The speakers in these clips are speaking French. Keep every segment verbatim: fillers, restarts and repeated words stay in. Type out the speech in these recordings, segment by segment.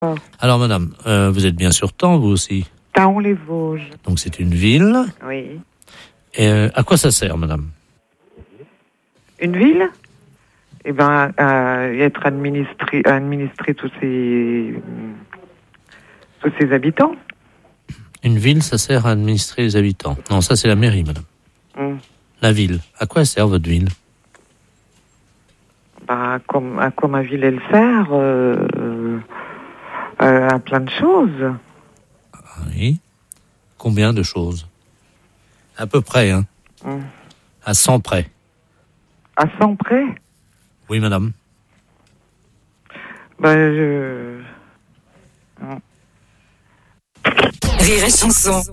Alors madame, euh, vous êtes bien sur Thaon, vous aussi? Thaon-les-Vosges. Donc c'est une ville. Oui. Et euh, à quoi ça sert, madame? Une ville? Eh ben, euh, être administré, administrer tous ses, tous ses habitants. Une ville, ça sert à administrer les habitants. Non, ça c'est la mairie, madame. Hum. La ville. À quoi elle sert votre ville? Bah, comme, à quoi ma ville elle sert euh, euh, à plein de choses. Oui. Combien de choses? À peu près, hein. Hum. À cent près. À cent près? Oui, madame. Bah, je... Hum. Rire et chanson.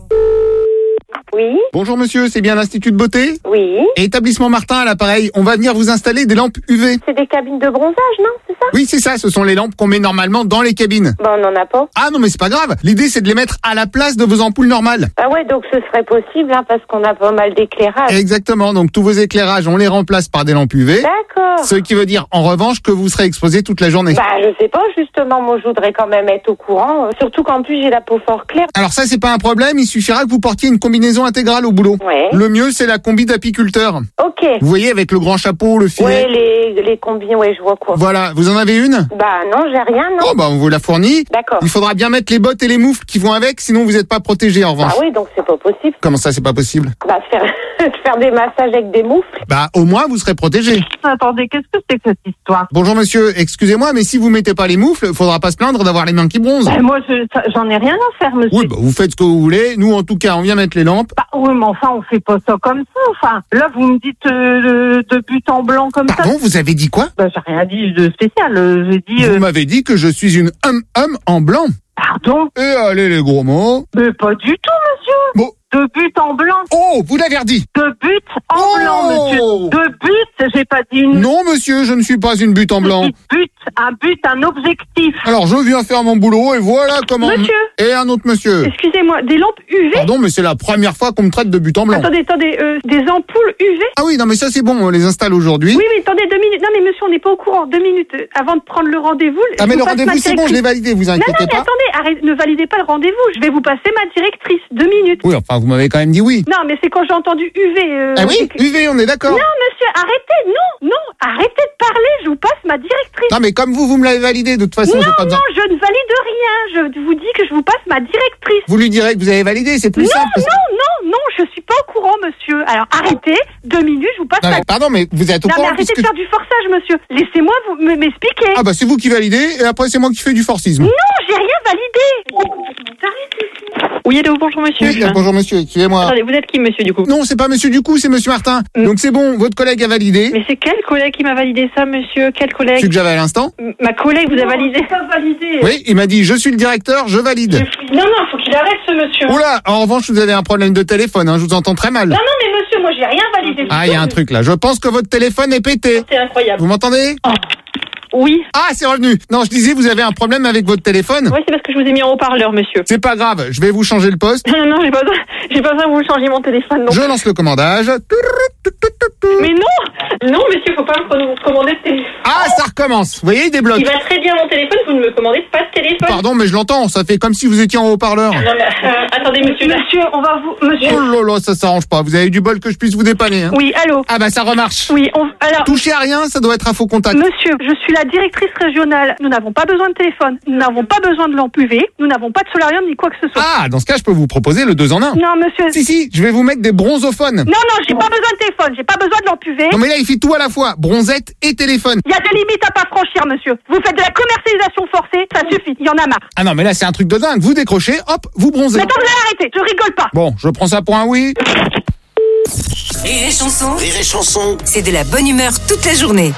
Oui, Bonjour monsieur, c'est bien l'Institut de beauté? oui. Et établissement Martin à l'appareil, on va venir vous installer des lampes U V. C'est des cabines de bronzage, non? C'est ça? Oui, c'est ça, ce sont les lampes qu'on met normalement dans les cabines. Ben, on n'en a pas. Ah non mais c'est pas grave, l'idée c'est de les mettre à la place de vos ampoules normales. Ah ouais, donc ce serait possible, hein, parce qu'on a pas mal d'éclairage. Exactement, donc tous vos éclairages, on les remplace par des lampes U V. D'accord. Ce qui veut dire en revanche que vous serez exposé toute la journée. Bah, je sais pas, justement, moi, je voudrais quand même être au courant. euh, Surtout qu'en plus, j'ai la peau fort claire. Alors ça c'est pas un problème, il suffira que vous portiez une combinaison intégrale au boulot. Ouais. Le mieux c'est la combi d'apiculteur. Ok. Vous voyez avec le grand chapeau, le filet. Ouais, les, les combines, ouais, je vois quoi. Voilà, vous en avez une? Bah, non, j'ai rien, non. Oh bah on vous la fournit. D'accord. Il faudra bien mettre les bottes et les moufles qui vont avec, sinon vous n'êtes pas protégé en revanche. Bah oui, donc c'est pas possible. Comment ça c'est pas possible? Bah, faire, faire des massages avec des moufles. Bah au moins vous serez protégé. Attendez, qu'est-ce que c'est que cette histoire? Bonjour monsieur, excusez-moi, mais si vous mettez pas les moufles, faudra pas se plaindre d'avoir les mains qui bronzent. Bah, moi, je, ça- j'en ai rien à faire, monsieur. Oui, bah vous faites ce que vous voulez. Nous en tout cas, on vient mettre les lampes. Bah, oui, mais enfin, on fait pas ça comme ça. Enfin, là, vous me dites euh, de but en blanc comme ça. Pardon, vous avez dit quoi? Bah, j'ai rien dit de spécial. euh, J'ai dit, Vous euh, m'avez dit que je suis une homme-homme en blanc. pardon, Et allez les gros mots. mais pas du tout, monsieur. Bon. De but en blanc. Oh, vous l'avez redit. De but en Oh. blanc, monsieur. De but, j'ai pas dit une... Non monsieur, je ne suis pas une butte en blanc. J'ai dit but, un but, un objectif. Alors je viens faire mon boulot et voilà comment... Monsieur. Et un autre monsieur. Excusez-moi, des lampes U V? Pardon, mais c'est la première fois qu'on me traite de but en blanc. Attendez, attendez, euh, des ampoules U V? Ah oui, non mais ça c'est bon, on les installe aujourd'hui. Oui, mais attendez, deux minutes. Non, mais monsieur, on n'est pas au courant. Deux minutes euh, avant de prendre le rendez-vous. Ah je mais vous le passe rendez-vous ma c'est bon, je l'ai directrice. validé, vous Non, inquiétez non, mais pas. attendez, arrête, ne validez pas le rendez-vous. Je vais vous passer ma directrice. Deux minutes. Oui, enfin vous m'avez quand même dit oui. Non, mais c'est quand j'ai entendu U V. euh, Ah oui, c'est que- U V, on est d'accord. Non, monsieur, arrêtez. Non, non, arrêtez de parler. Je vous passe ma directrice. Non mais comme vous, vous me l'avez validé, de toute façon, Non, j'ai pas besoin. non, je ne valide rien. Je vous dis que je vous passe ma directrice. Vous lui direz que vous avez validé, c'est plus Non, simple. non, non, non, je suis pas au courant, monsieur. Alors arrêtez. Deux minutes, je vous passe Non, ma... mais pardon, mais vous êtes au Non, mais courant arrêtez puisque... de faire du forçage, monsieur. Laissez-moi vous me- m'expliquer. Ah bah c'est vous qui validez, et après c'est moi qui fais du forcisme. Non, j'ai rien validé. Arrêtez. Oui, allô, bonjour monsieur. Oui, bonjour monsieur, excusez-moi. Attendez, vous êtes qui monsieur du coup? Non, c'est pas monsieur Ducou, c'est monsieur Martin. Mm. Donc c'est bon, votre collègue a validé. Mais c'est quel collègue qui m'a validé ça monsieur? Quel collègue? Celui que j'avais à l'instant. M- Ma collègue vous a validé? Pas validé. Oui, il m'a dit, je suis le directeur, je valide. Non, non, faut qu'il arrête ce monsieur. Oula, en revanche, vous avez un problème de téléphone, hein, je vous entends très mal. Non, non, mais monsieur, moi j'ai rien validé. du Ah, il y a tout. un truc là, je pense que votre téléphone est pété. C'est incroyable. Vous m'entendez? Oui. Ah, c'est revenu. Non, je disais, vous avez un problème avec votre téléphone. Oui, c'est parce que je vous ai mis en haut-parleur monsieur. C'est pas grave, je vais vous changer le poste. Non, non, j'ai pas besoin, j'ai pas besoin que vous changiez mon téléphone non. Je lance le commandage. Mais non, non monsieur, faut pas me commander de téléphone. Ah, ça recommence. Vous voyez, il débloque. Il va très bien mon téléphone, vous ne me commandez pas de téléphone. Pardon, mais je l'entends, ça fait comme si vous étiez en haut-parleur. Non, mais, euh, attendez monsieur. Monsieur, on va vous... Monsieur. Oh là là, ça s'arrange pas. Vous avez du bol que je puisse vous dépanner. Hein. Oui, allô. Ah bah ça remarche. Oui, on... alors... Touchez à rien, ça doit être un faux contact. Monsieur, je suis la directrice régionale. Nous n'avons pas besoin de téléphone. Nous n'avons pas besoin de lampe U V. Nous n'avons pas de solarium ni quoi que ce soit. Ah, dans ce cas, je peux vous proposer le deux en un. Non, monsieur. Si, si, je vais vous mettre des bronzophones. Non, non, j'ai pas besoin de téléphone. J'ai pas besoin de lampe U V. Non mais là, il fait tout à la fois, bronzette et téléphone. Il y a des limites à pas franchir, monsieur. Vous faites de la commercialisation forcée. Ça suffit. Il y en a marre. Ah non, mais là, c'est un truc de dingue. Vous décrochez, hop, vous bronzez. Mais attends, vous allez arrêter. Je rigole pas. Bon, je prends ça pour un oui. Rire et chanson, Rire et chanson. c'est de la bonne humeur toute la journée.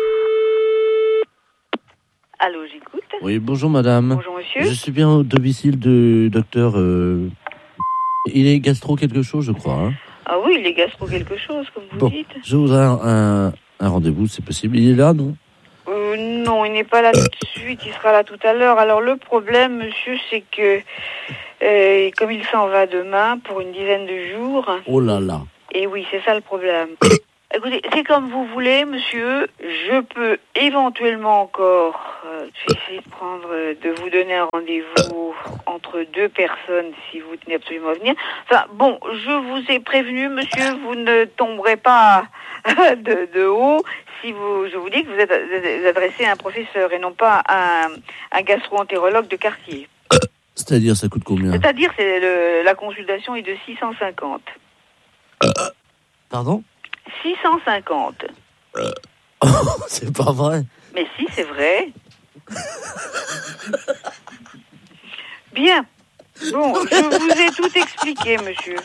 Allô, j'écoute. Oui, bonjour madame. Bonjour monsieur. Je suis bien au domicile du docteur... Euh... Il est gastro quelque chose, je crois. Hein. Ah oui, il est gastro quelque chose, comme vous Bon, dites. je voudrais un, un, un rendez-vous, c'est possible. Il est là, non? Euh, non, il n'est pas là tout de suite, il sera là tout à l'heure. Alors le problème, monsieur, c'est que euh, comme il s'en va demain pour une dizaine de jours, Oh là là. et oui, c'est ça le problème. Écoutez, c'est comme vous voulez, monsieur. Je peux éventuellement encore euh, essayer de prendre, euh, de vous donner un rendez-vous entre deux personnes si vous tenez absolument à venir. Enfin, bon, je vous ai prévenu, monsieur, vous ne tomberez pas de, de haut si vous, je vous dis que vous êtes vous adressez à un professeur et non pas à un, un gastro-entérologue de quartier. C'est-à-dire, ça coûte combien? C'est-à-dire, c'est le, la consultation est de six cent cinquante. Pardon? six cent cinquante. Euh... c'est pas vrai. Mais si, c'est vrai. Bien. Bon, je vous ai tout expliqué, monsieur.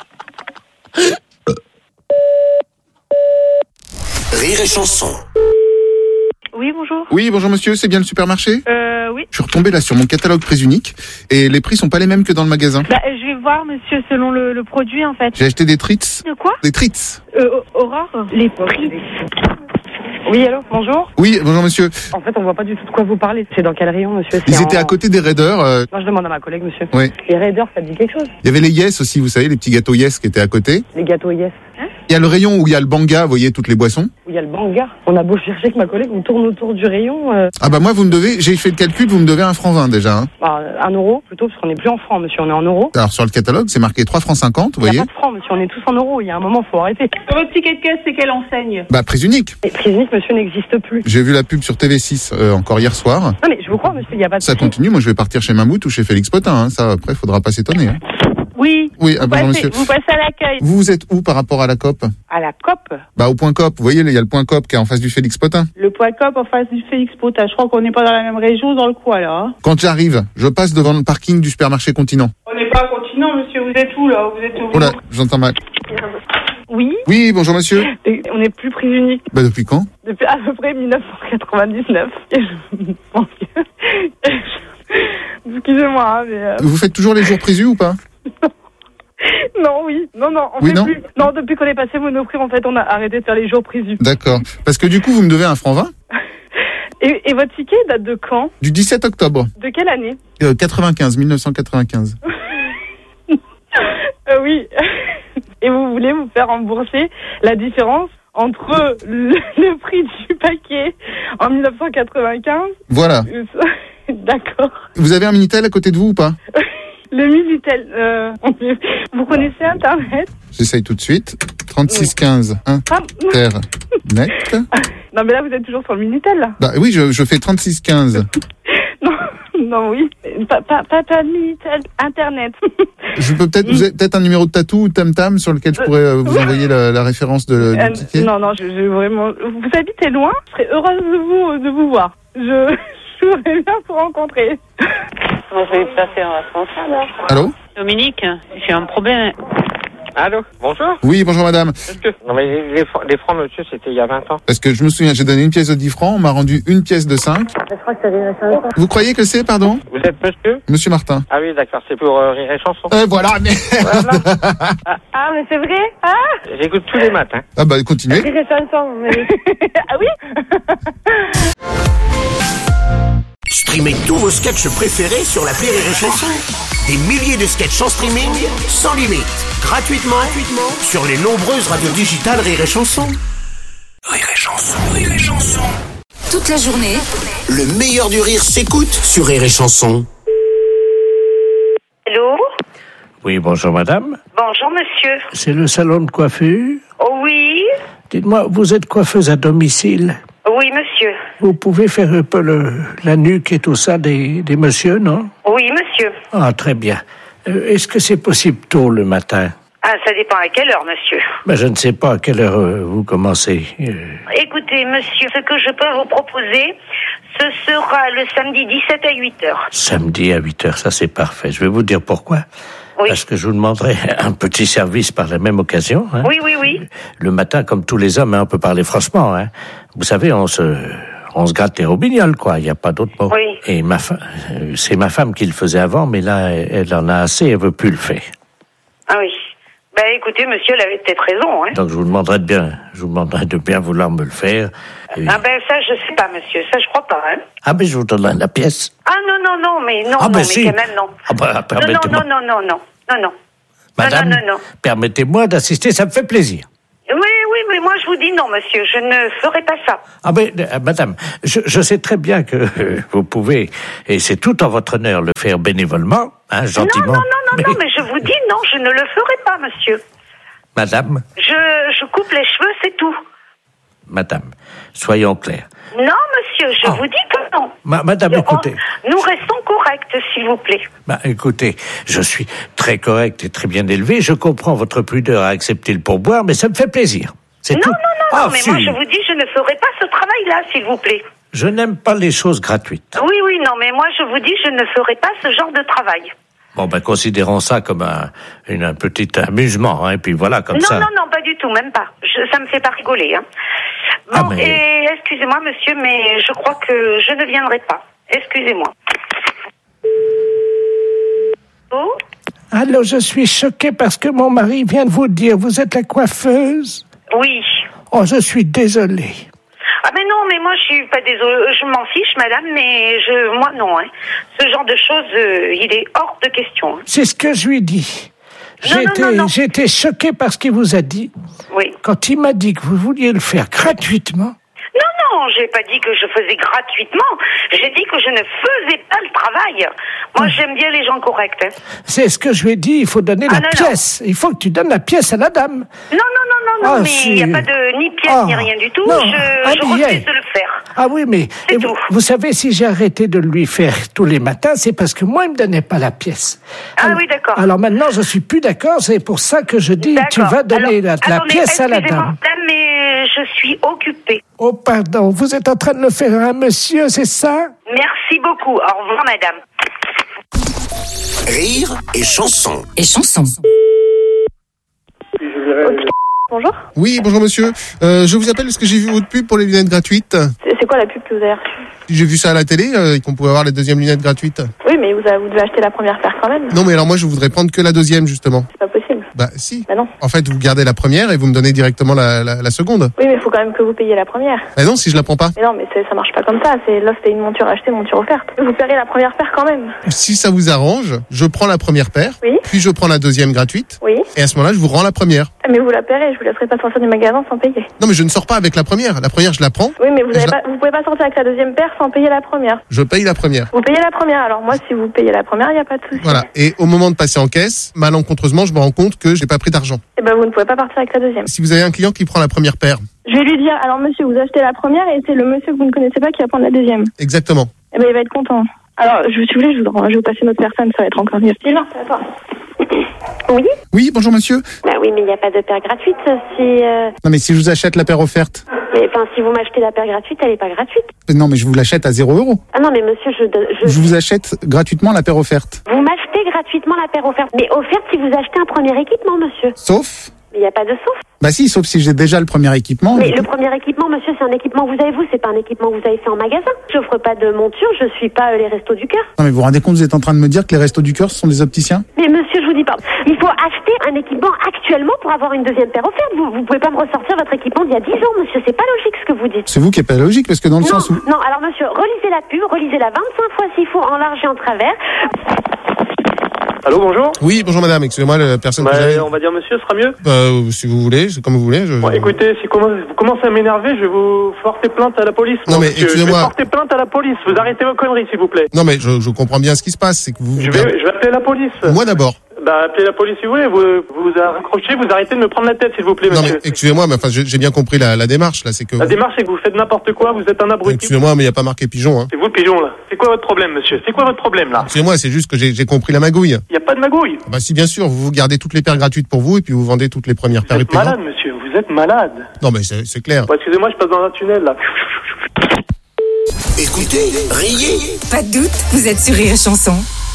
Rire et chanson. Oui, bonjour. Oui, bonjour monsieur, c'est bien le supermarché? Euh, oui. Je suis retombé là sur mon catalogue prix unique et les prix sont pas les mêmes que dans le magasin. Bah, je vais voir, monsieur, selon le, le produit, en fait. J'ai acheté des treats. De quoi? Des treats. Euh, Aurore? Les prix. Oui, allô, bonjour. Oui, bonjour monsieur. En fait, on voit pas du tout de quoi vous parlez. C'est dans quel rayon, monsieur? Ils en... étaient à côté des Raiders. Euh... Moi, je demande à ma collègue, monsieur. Oui. Les Raiders, ça te dit quelque chose? Il y avait les Yes aussi, vous savez, les petits gâteaux Yes qui étaient à côté. Les gâteaux Yes. Hein? Il y a le rayon où il y a le Banga, vous voyez, toutes les boissons. Où il y a le Banga. On a beau chercher que ma collègue, on tourne autour du rayon. Euh... Ah bah moi, vous me devez, j'ai fait le calcul, vous me devez un franc vingt déjà. Hein. Bah, un euro, plutôt, parce qu'on n'est plus en francs, monsieur, on est en euros. Alors sur le catalogue, c'est marqué trois francs cinquante, vous voyez. Il n'y a pas de francs, monsieur, on est tous en euros. Il y a un moment, faut arrêter. Votre ticket de caisse, c'est quelle enseigne? Bah, prix unique. Et prix unique, monsieur, n'existe plus. J'ai vu la pub sur T V six euh, encore hier soir. Non mais je vous crois, monsieur, il n'y a pas de... Ça souci. continue, moi je vais partir chez Mammouth ou chez Félix Potin, hein. Ça après, faudra pas s'étonner. Hein. Oui. Oui, ah, vous, bonjour passez, monsieur. vous passez à l'accueil. Vous, vous êtes où par rapport à la C O P? À la C O P? Bah au point C O P, vous voyez, il y a le point C O P qui est en face du Félix Potin. Le point C O P en face du Félix Potin. Je crois qu'on n'est pas dans la même région, dans le coin, là. Hein. Quand j'arrive, je passe devant le parking du supermarché Continent. On n'est pas à Continent, monsieur. Vous êtes où, là? Vous êtes où? Oh là, j'entends mal. Oui. Oui, bonjour monsieur. Et on n'est plus prix unique. Bah depuis quand? Depuis à peu près dix-neuf cent quatre-vingt-dix-neuf. Et je pense que... Excusez-moi, hein, mais... Euh... Vous faites toujours les jours prévus ou pas? Non, oui. Non, non, on oui, fait non plus. Non, depuis qu'on est passé Monoprix, en fait, on a arrêté de faire les jours prévus. D'accord. Parce que du coup, vous me devez un franc vingt. Et, et votre ticket date de quand? Du dix-sept octobre. De quelle année? euh, quatre-vingt-quinze, mille neuf cent quatre-vingt-quinze. euh, oui. Et vous voulez vous faire rembourser la différence entre le, le prix du paquet en mille neuf cent quatre-vingt-quinze? Voilà. D'accord. Vous avez un Minitel à côté de vous ou pas? Le Minitel, euh, vous connaissez Internet? J'essaye tout de suite. trente-six quinze Internet. Non, mais là, vous êtes toujours sur le Minitel, là. Bah oui, je, je fais trente-six quinze. non, non, oui. Pas, pas, pas, pas de Minitel, Internet. Je peux peut-être, vous avez peut-être un numéro de tatou ou tam-tam sur lequel je pourrais euh, vous envoyer la, la référence de, euh, du ticket? Non, non, je, je vraiment. Vous habitez loin? Je serais heureuse de vous, de vous voir. Je, je voudrais bien vous rencontrer. Moi, je vais passer un responsable. Allô? Dominique, j'ai un problème. Allô, bonjour. Oui, bonjour madame. Est-ce que... Non mais les, les francs, monsieur, c'était il y a vingt ans. Parce que je me souviens, j'ai donné une pièce de dix francs, on m'a rendu une pièce de cinq. Je crois que ça vient de ça. Vous croyez que c'est, pardon? Vous êtes monsieur? Monsieur Martin. Ah oui, d'accord, c'est pour euh, Rire et Chanson. Euh, voilà, mais... Voilà. ah, ah, mais c'est vrai? Ah, j'écoute tous les matins. Ah bah, continuez. Rire et Chanson, mais... ah oui? Streamez tous vos sketchs préférés sur l'appli Rire et Chanson. Des milliers de sketchs en streaming, sans limite, gratuitement, gratuitement sur les nombreuses radios digitales Rire et Chanson. Rire et Chanson, Rire et Chanson. Toute la journée, le meilleur du rire s'écoute sur Rire et Chanson. Allô? Oui, bonjour madame. Bonjour monsieur. C'est le salon de coiffure? Oh oui? Dites-moi, vous êtes coiffeuse à domicile? Oui, monsieur. Vous pouvez faire un peu le, la nuque et tout ça des, des messieurs, non? Oui, monsieur. Ah, très bien. Euh, est-ce que c'est possible tôt le matin? Ah, ça dépend à quelle heure, monsieur. Ben, je ne sais pas à quelle heure euh, vous commencez. Euh... Écoutez, monsieur, ce que je peux vous proposer, ce sera le samedi dix-sept à huit heures. Samedi à huit heures, ça c'est parfait. Je vais vous dire pourquoi. Oui. Parce que je vous demanderai un petit service par la même occasion. Hein. Oui, oui, oui. Le matin, comme tous les hommes, hein, on peut parler franchement. Hein. Vous savez, on se, on se gratte les robignoles, quoi. Il n'y a pas d'autre mot. Oui. Et ma fa... c'est ma femme qui le faisait avant, mais là, elle en a assez, elle veut plus le faire. Ah oui. Ben écoutez, monsieur, elle avait peut-être raison. Hein. Donc je vous demanderai de bien, je vous demanderai de bien vouloir me le faire. Et... Ah ben ça, je sais pas, monsieur. Ça, je crois pas. Hein. Ah ben je vous donnerai la pièce. Ah non, non, non, mais non, ah, ben, non, si. mais quand même non. Ah ben, permettez-moi. Non, non, non, non, non, non, non. Madame, non, non, non, non. permettez-moi d'assister, ça me fait plaisir. Oui, oui, mais moi je vous dis non, monsieur, je ne ferai pas ça. Ah ben, euh, madame, je, je sais très bien que euh, vous pouvez, et c'est tout en votre honneur, le faire bénévolement, hein, gentiment. Non, non, non, non, mais... non, mais je vous dis non, je ne le ferai pas, monsieur. Madame, Je, je coupe les cheveux, c'est tout. madame, soyons clairs. Non, monsieur, je Oh. vous dis que non. Ma- madame, On- écoutez. Nous restons corrects, s'il vous plaît. Bah, écoutez, je suis très correct et très bien élevé. Je comprends votre pudeur à accepter le pourboire, mais ça me fait plaisir. C'est Non, tout. non, non, Ah, non, mais si. moi je vous dis, je ne ferai pas ce travail-là, s'il vous plaît. Je n'aime pas les choses gratuites. Oui, oui, non, mais moi je vous dis, je ne ferai pas ce genre de travail. Bon, ben, considérons ça comme un, une, un petit amusement, hein, et puis voilà, comme non, ça. non, non, pas du tout, même pas. Je, ça me fait pas rigoler. Hein. Bon, Ah, mais- et excusez-moi, monsieur, mais je crois que je ne viendrai pas. Excusez-moi. Oh, Allô, je suis choquée parce que mon mari vient de vous dire, vous êtes la coiffeuse? oui. Oh, je suis désolée. Ah mais non, mais moi je suis pas désolée, je m'en fiche, madame, mais je, moi non. Hein. Ce genre de choses, euh, il est hors de question. Hein. C'est ce que je lui dis. Non, J'ai non, été, non, non. j'ai été choquée par ce qu'il vous a dit. Oui. Quand il m'a dit que vous vouliez le faire gratuitement. Non, non, j'ai pas dit que je faisais gratuitement. J'ai dit que je ne faisais pas le travail. Moi, j'aime bien les gens corrects. Hein. C'est ce que je lui ai dit, il faut donner Ah, la non, non. pièce. Il faut que tu donnes la pièce à la dame. Non, non, non, non, non, Ah, mais si. il n'y a pas de ni pièce Ah, ni rien du tout. non, je un je billet. refuse de le faire. Ah oui, mais et vous, vous savez, si j'ai arrêté de lui faire tous les matins, c'est parce que moi, il me donnait pas la pièce. Ah alors, oui, d'accord. Alors maintenant, je suis plus d'accord. C'est pour ça que je dis, tu D'accord. vas donner Alors, la, la attendez, pièce à la excusez-moi, dame. madame, mais je suis occupée. Oh, pardon, vous êtes en train de le faire à un monsieur, c'est ça? Merci beaucoup. Au revoir, madame. Rire et chanson. Et chanson. Bonjour. Oui, bonjour monsieur. Euh, je vous appelle parce que j'ai vu votre pub pour les lunettes gratuites. C'est c'est quoi la pub que vous avez reçue? J'ai vu ça à la télé, euh, qu'on pouvait avoir les deuxièmes lunettes gratuites. Oui, mais vous, avez- vous devez acheter la première paire quand même. Non, mais alors moi, je voudrais prendre que la deuxième, justement. C'est pas possible. Bah, si. Bah non. En fait, vous gardez la première et vous me donnez directement la, la, la seconde. Oui, mais il faut quand même que vous payiez la première. Bah non, si je la prends pas. Mais non, mais c'est- ça marche pas comme ça. C'est là, c'était une monture achetée, monture offerte. Vous paierez la première paire quand même. Si ça vous arrange, je prends la première paire, Oui. puis je prends la deuxième gratuite, Oui. et à ce moment-là, je vous rends la première. Ah, mais vous la paierez. Je vous laisserai pas sortir du magasin sans payer. Non, mais je ne sors pas avec la première. La première, je la prends. Oui, mais vous, Je avez la- pas, vous pouvez pas sortir avec la deuxième paire sans payer la première. Je paye la première. Vous payez la première. Alors moi, si vous payez la première, il n'y a pas de souci. Voilà. Et au moment de passer en caisse, malencontreusement, je me rends compte que j'ai pas pris d'argent. Et ben, vous ne pouvez pas partir avec la deuxième. Si vous avez un client qui prend la première paire, Je vais lui dire, alors monsieur, vous achetez la première et c'est le monsieur que vous ne connaissez pas qui va prendre la deuxième. exactement. Eh ben, il va être content. Alors, je, si vous voulez, je vous, je vais vous passer une autre personne, ça va être encore mieux. Sylvain, c'est à toi. Oui. Oui, bonjour monsieur. Bah oui, mais il n'y a pas de paire gratuite. Si, euh... Non, mais si je vous achète la paire offerte. mais, enfin, si vous m'achetez la paire gratuite, elle n'est pas gratuite. Non, mais je vous l'achète à zéro euro. Ah non, mais monsieur, je, je... Je vous achète gratuitement la paire offerte. Vous m'achetez gratuitement la paire offerte. Mais offerte si vous achetez un premier équipement, monsieur. Sauf. Mais il n'y a pas de sauf. Bah si, sauf si j'ai déjà le premier équipement. Mais du le coup. premier équipement, monsieur, c'est un équipement que vous avez vous, c'est pas un équipement que vous avez fait en magasin. J'offre pas de monture, je suis pas euh, les restos du cœur. Non, mais vous vous rendez compte, vous êtes en train de me dire que les restos du cœur, ce sont des opticiens? Mais monsieur, je vous dis pas. Il faut acheter un équipement actuellement pour avoir une deuxième paire offerte. Vous, vous pouvez pas me ressortir votre équipement d'il y a dix ans, monsieur. C'est pas logique ce que vous dites. C'est vous qui n'êtes pas logique, parce que dans le Non, sens où... non, alors monsieur, relisez la pub, relisez-la vingt-cinq fois s'il faut, en large et en travers. Allô, bonjour. Oui, bonjour madame, excusez-moi, la personne Bah, que j'avais... on va dire monsieur, ce sera mieux. Bah, si vous voulez, c'est comme vous voulez. Je... Bon, écoutez, si comment- vous commencez à m'énerver, je vais vous porter plainte à la police. Non, mais monsieur. Je excusez-moi. vais porter plainte à la police. Vous arrêtez vos conneries, s'il vous plaît. Non, mais je, je comprends bien ce qui se passe, c'est que vous... Je vais, je vais appeler la police. Moi d'abord. Bah, appelez la police si vous voulez. Vous vous raccrochez, vous arrêtez de me prendre la tête, s'il vous plaît, Non, monsieur. mais excusez-moi, mais enfin, j'ai j'ai bien compris la, la démarche, là, c'est que... La démarche, c'est que vous faites n'importe quoi, vous êtes un abruti. Excusez-moi, mais il n'y a pas marqué pigeon, hein. C'est vous le pigeon, là. C'est quoi votre problème, monsieur? C'est quoi votre problème, là? Excusez-moi, c'est juste que j'ai j'ai compris la magouille. Il n'y a pas de magouille. Bah si, bien sûr, vous vous gardez toutes les paires gratuites pour vous, et puis vous vendez toutes les premières Vous paires êtes payantes. malade, monsieur. Vous êtes malade. Non, mais c'est c'est clair. Bon, excusez-moi, je passe dans un tunnel, là. Écoutez, riez. Pas de doute, vous êtes sur Rire et Chanson.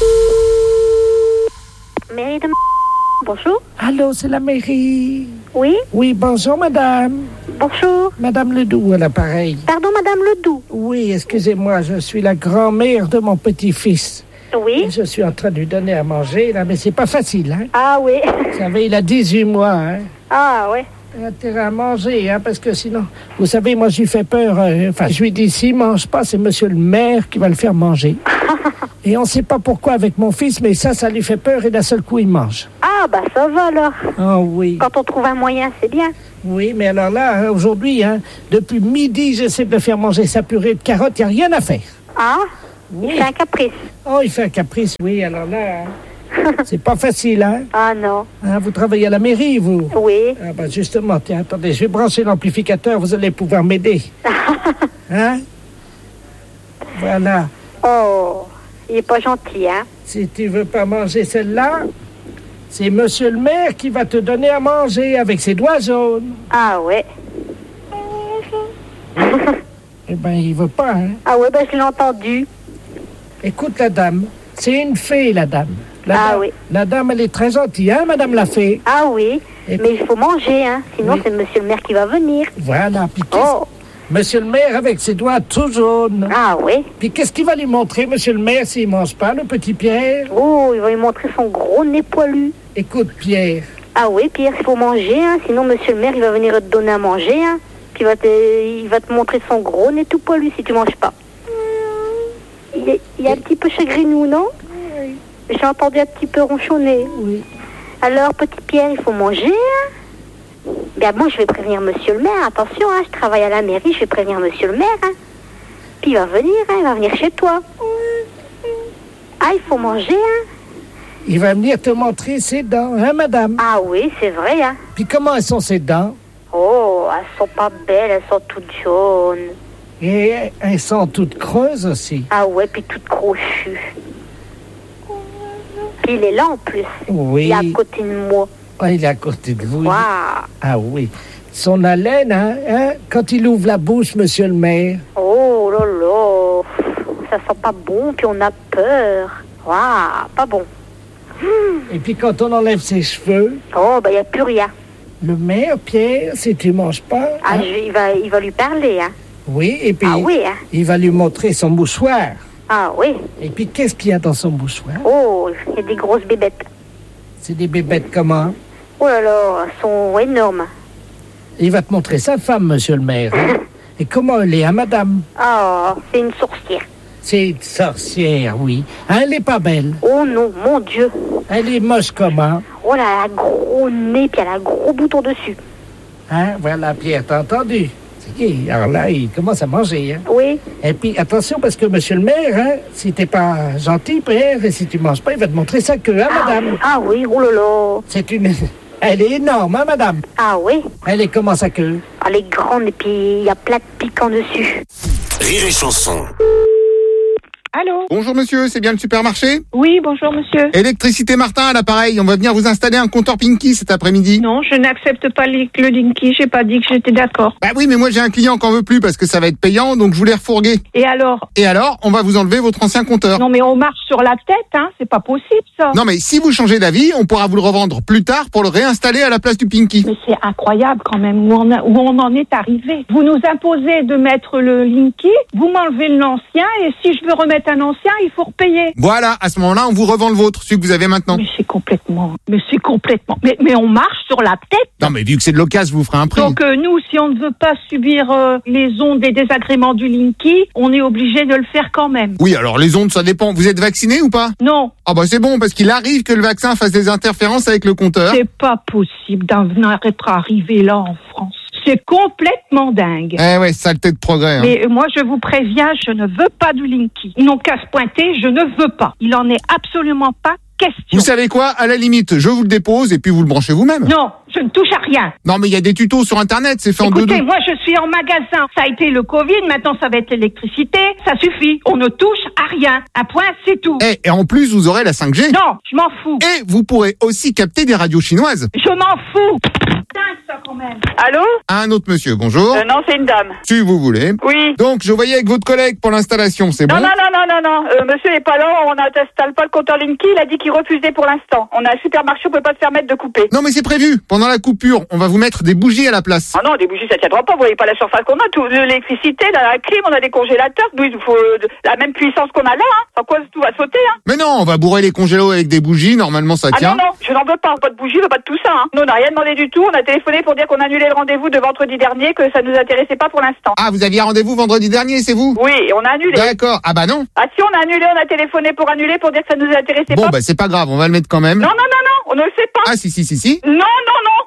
Mairie de... Bonjour. Allô, c'est la mairie. Oui. Oui, bonjour madame. Bonjour. Madame Ledoux à l'appareil. Pardon, madame Ledoux. Oui, excusez-moi, je suis la grand-mère de mon petit-fils. Oui. Et je suis en train de lui donner à manger, là, mais c'est pas facile, hein. Ah oui. Vous savez, il a dix-huit mois, hein. Ah ouais. Il a intérêt à manger, hein, parce que sinon, vous savez, moi, je lui fais peur. euh, Enfin, je lui dis, s'il mange pas, c'est monsieur le maire qui va le faire manger. Et on sait pas pourquoi avec mon fils, mais ça, ça lui fait peur et d'un seul coup, il mange. Ah bah ça va alors. Ah oui. Quand on trouve un moyen, c'est bien. Oui, mais alors là, hein, aujourd'hui, hein, depuis midi, j'essaie de faire manger sa purée de carottes, il n'y a rien à faire. Ah, oui. Il fait un caprice. Oh, il fait un caprice, oui, alors là, hein, c'est pas facile, hein. Ah non. Hein, vous travaillez à la mairie, vous? Oui. Ah bah justement, tiens, attendez, je vais brancher l'amplificateur, vous allez pouvoir m'aider. Hein? Voilà. Oh, il est pas gentil, hein. Si tu veux pas manger celle-là, c'est monsieur le maire qui va te donner à manger avec ses doigts jaunes. Ah ouais. Eh ben, il veut pas, hein. Ah ouais, ben je l'ai entendu. Écoute la dame, c'est une fée, la dame. La ah dame, oui. La dame, elle est très gentille, hein, madame la fée? Ah oui, Et mais puis... il faut manger, hein. Sinon, oui. C'est monsieur le maire qui va venir. Voilà, puis oh. Monsieur le maire avec ses doigts tout jaunes. Ah oui. Puis qu'est-ce qu'il va lui montrer, monsieur le maire, s'il mange pas, le petit Pierre? Oh, il va lui montrer son gros nez poilu. Écoute, Pierre. Ah oui, Pierre, il faut manger, hein. Sinon, monsieur le maire, il va venir te donner à manger, hein. Puis il va te, il va te montrer son gros nez tout poilu si tu manges pas. Il est, il est un petit peu chagrinou, non? Oui. J'ai entendu un petit peu ronchonner. Oui. Alors, petit Pierre, il faut manger, hein. Ben, moi, je vais prévenir monsieur le maire. Attention, hein, je travaille à la mairie, je vais prévenir monsieur le maire, hein. Puis il va venir, hein, il va venir chez toi. Ah, il faut manger, hein. Il va venir te montrer ses dents, hein, madame? Ah oui, c'est vrai, hein. Puis comment elles sont ses dents? Oh, elles sont pas belles, elles sont toutes jaunes. Et elles sont toutes creuses aussi. Ah ouais, puis toutes crochues. Puis il est là en plus. Oui. Il est à côté de moi. Oh, il est à côté de vous. Waouh. Ah oui. Son haleine, hein, hein, quand il ouvre la bouche, monsieur le maire. Oh là là, ça sent pas bon, puis on a peur. Waouh, pas bon. Et puis quand on enlève ses cheveux... Oh, ben il n'y a plus rien. Le maire, Pierre, si tu manges pas... Ah, hein, je, il, va, il va lui parler, hein. Oui, et puis ah, oui, hein. Il va lui montrer son mouchoir. Ah oui. Et puis qu'est-ce qu'il y a dans son mouchoir? Oh, il y a des grosses bébêtes. C'est des bébêtes comment? Oh là là, elles sont énormes. Il va te montrer sa femme, monsieur le maire. Hein. Et comment elle est, hein, madame? Oh, c'est une sorcière. C'est une sorcière, oui. Hein, elle est pas belle. Oh non, mon Dieu. Elle est moche comment? Oh là, elle a un gros nez, puis elle a un gros bouton dessus. Hein, voilà, Pierre, t'as entendu? C'est qui? Alors là, il commence à manger, hein? Oui. Et puis, attention, parce que monsieur le maire, hein, si t'es pas gentil, Pierre, et si tu manges pas, il va te montrer sa queue, hein, ah, madame? Ah oui, oh là là. C'est une... Elle est énorme, hein, madame? Ah oui. Elle est comment, sa queue? Elle est grande, et puis il y a plein de piquants dessus. Rire et chanson. Allô? Bonjour monsieur, c'est bien le supermarché? Oui, bonjour monsieur. Électricité Martin à l'appareil, on va venir vous installer un compteur Pinky cet après-midi. Non, je n'accepte pas les- le Linky, j'ai pas dit que j'étais d'accord. Bah oui, mais moi j'ai un client qui en veut plus parce que ça va être payant, donc je voulais refourguer. Et alors? Et alors, on va vous enlever votre ancien compteur. Non mais on marche sur la tête, hein, c'est pas possible ça. Non mais si vous changez d'avis, on pourra vous le revendre plus tard pour le réinstaller à la place du Pinky. Mais c'est incroyable quand même où on, a- où on en est arrivé. Vous nous imposez de mettre le Linky, vous m'enlevez l'ancien et si je veux remettre un ancien, il faut repayer. Voilà, à ce moment-là, on vous revend le vôtre, celui que vous avez maintenant. Mais c'est complètement, mais c'est complètement, mais, mais on marche sur la tête. Non mais vu que c'est de l'occasion, je vous ferai un prix. Donc euh, nous, si on ne veut pas subir euh, les ondes et désagréments du Linky, on est obligé de le faire quand même. Oui, alors les ondes, ça dépend. Vous êtes vacciné ou pas? Non. Ah bah c'est bon, parce qu'il arrive que le vaccin fasse des interférences avec le compteur. C'est pas possible d'en être arrivé là en France. C'est complètement dingue. Eh ouais, saleté de progrès. Hein. Mais moi, je vous préviens, je ne veux pas du Linky. Ils n'ont qu'à se pointer, je ne veux pas. Il en est absolument pas question. Vous savez quoi? À la limite, je vous le dépose et puis vous le branchez vous-même. Non, je ne touche à rien. Non, mais il y a des tutos sur Internet, c'est fait en deux Écoutez, deux. moi, je suis en magasin. Ça a été le Covid, maintenant ça va être l'électricité. Ça suffit. On ne touche à rien. Un point, c'est tout. Eh, et en plus, vous aurez la cinq G. Non, je m'en fous. Et vous pourrez aussi capter des radios chinoises. Je m'en fous. Dingue, ça, quand même. Allô? Un autre monsieur, bonjour. Euh, non, c'est une dame. Si vous voulez. Oui. Donc, je voyais avec votre collègue pour l'installation, c'est bon? Non, non, non, non, non, non. Euh, monsieur n'est pas là, on n'installe pas le compteur Linky, il a dit qu'il refusait pour l'instant. On a un supermarché, on peut pas se permettre de couper. Non, mais c'est prévu. Pendant la coupure, on va vous mettre des bougies à la place. Ah non, des bougies, ça tiendra pas, vous voyez pas la surface qu'on a, tout, de l'électricité, la clim, on a des congélateurs, nous, il nous faut euh, la même puissance qu'on a là, hein. Sans quoi tout va sauter, hein. Mais non, on va bourrer les congélos avec des bougies, normalement ça Ah tient. non, non, je n'en veux pas, pas de bougies, pas de tout ça, hein. Nous, on n'a rien demandé du tout, on a téléphoné pour dire qu'on annulait le rendez-vous de vendredi dernier, que ça nous intéressait pas pour l'instant. Ah, vous aviez rendez-vous vendredi dernier, c'est vous? Oui, et on a annulé. D'accord. Ah bah non. Ah si, on a annulé, on a téléphoné pour annuler, pour dire que ça nous intéressait Bon, pas. bah c'est pas grave, on va le mettre quand même. Non, non, non, non, on ne le fait pas. Ah si, si, si, si. Non, non, non.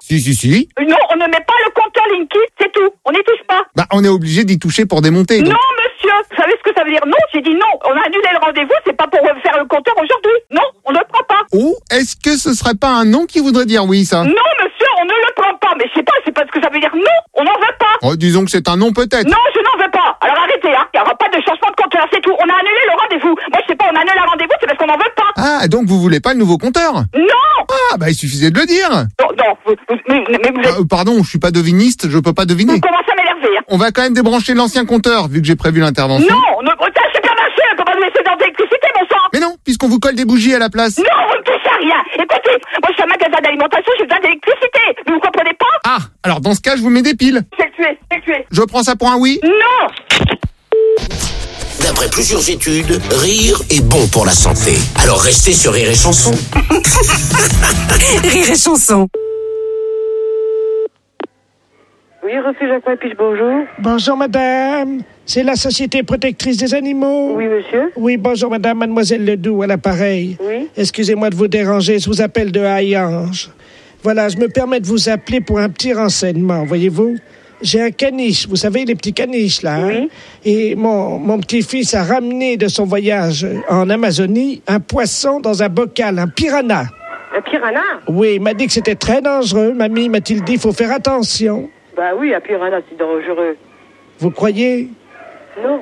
Si, si, si. Non, on ne met pas le compteur Linky, c'est tout. On n'y touche pas. Bah, on est obligé d'y toucher pour démonter. donc. Non, monsieur. Vous savez ce que ça veut dire? Non, j'ai dit non. On a annulé le rendez-vous, c'est pas pour faire le compteur aujourd'hui. Non, on ne le prend pas. Ou est-ce que ce serait pas un non qui voudrait dire oui, ça? Non, monsieur, on ne le prend pas. Mais je sais pas, c'est pas ce que ça veut dire. Non, on n'en veut pas. Oh, disons que c'est un non peut-être. Non, je n'en veux pas. Alors arrêtez, hein. Il n'y aura pas de changement de compteur, c'est tout. On a annulé le rendez-vous. Moi, je sais pas, on annule un rendez-vous, c'est parce qu'on n'en veut pas. Ah, donc vous voulez pas le nouveau compteur? Non. Ah, bah il suffisait de le dire. Non, non, vous, vous, mais, mais vous êtes... Ah, euh, pardon, je suis pas deviniste, je peux pas deviner. Vous commencez à m'énerver, hein. On va quand même débrancher l'ancien compteur, vu que j'ai prévu l'intervention. Non, ne, ça, c'est pas marché, on peut pas nous laisser dans l'électricité, mon sang. Mais non, puisqu'on vous colle des bougies à la place. Non, vous ne touchez à rien. Écoutez, moi, je suis un magasin d'alimentation, j'ai besoin d'électricité. Vous comprenez pas? Ah, alors dans ce cas, je vous mets des piles. C'est le tuer, c'est le tuer. Je prends ça pour un oui? Non. D'après plusieurs études, rire est bon pour la santé. Alors restez sur Rire et Chanson. Rire et Chanson. Oui, refuge Aquapiche, bonjour. Bonjour madame, c'est la Société protectrice des animaux. Oui, monsieur. Oui, bonjour madame, mademoiselle Ledoux à l'appareil. Oui. Excusez-moi de vous déranger, je vous appelle de Hayange. Voilà, je me permets de vous appeler pour un petit renseignement, voyez-vous. J'ai un caniche, vous savez, les petits caniches, là. Hein? Oui. Et mon, mon petit-fils a ramené de son voyage en Amazonie un poisson dans un bocal, un piranha. Un piranha? Oui, il m'a dit que c'était très dangereux. Mamie m'a-t-il dit, il faut faire attention. Bah oui, un piranha, c'est dangereux. Vous croyez? Non.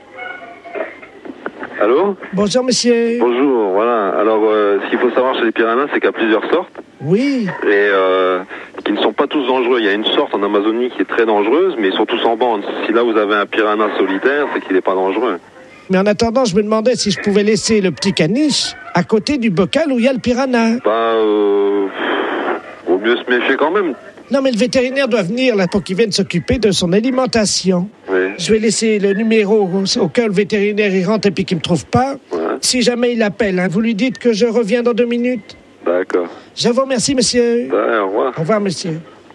Allô? Bonjour, monsieur. Bonjour, voilà. Alors, euh, ce qu'il faut savoir chez les piranhas, c'est qu'il y a plusieurs sortes. Oui. Et euh, qui ne sont pas tous dangereux. Il y a une sorte en Amazonie qui est très dangereuse, mais ils sont tous en bande. Si là, vous avez un piranha solitaire, c'est qu'il n'est pas dangereux. Mais en attendant, je me demandais si je pouvais laisser le petit caniche à côté du bocal où il y a le piranha. Bah, euh... vaut mieux se méfier quand même. Non, mais le vétérinaire doit venir là pour qu'il vienne s'occuper de son alimentation. Oui. Je vais laisser le numéro au, au cas où le vétérinaire il rentre et puis qu'il me trouve pas. Ouais. Si jamais il appelle, hein, vous lui dites que je reviens dans deux minutes. D'accord. Je vous remercie, monsieur. Ouais, au revoir. Au revoir, monsieur.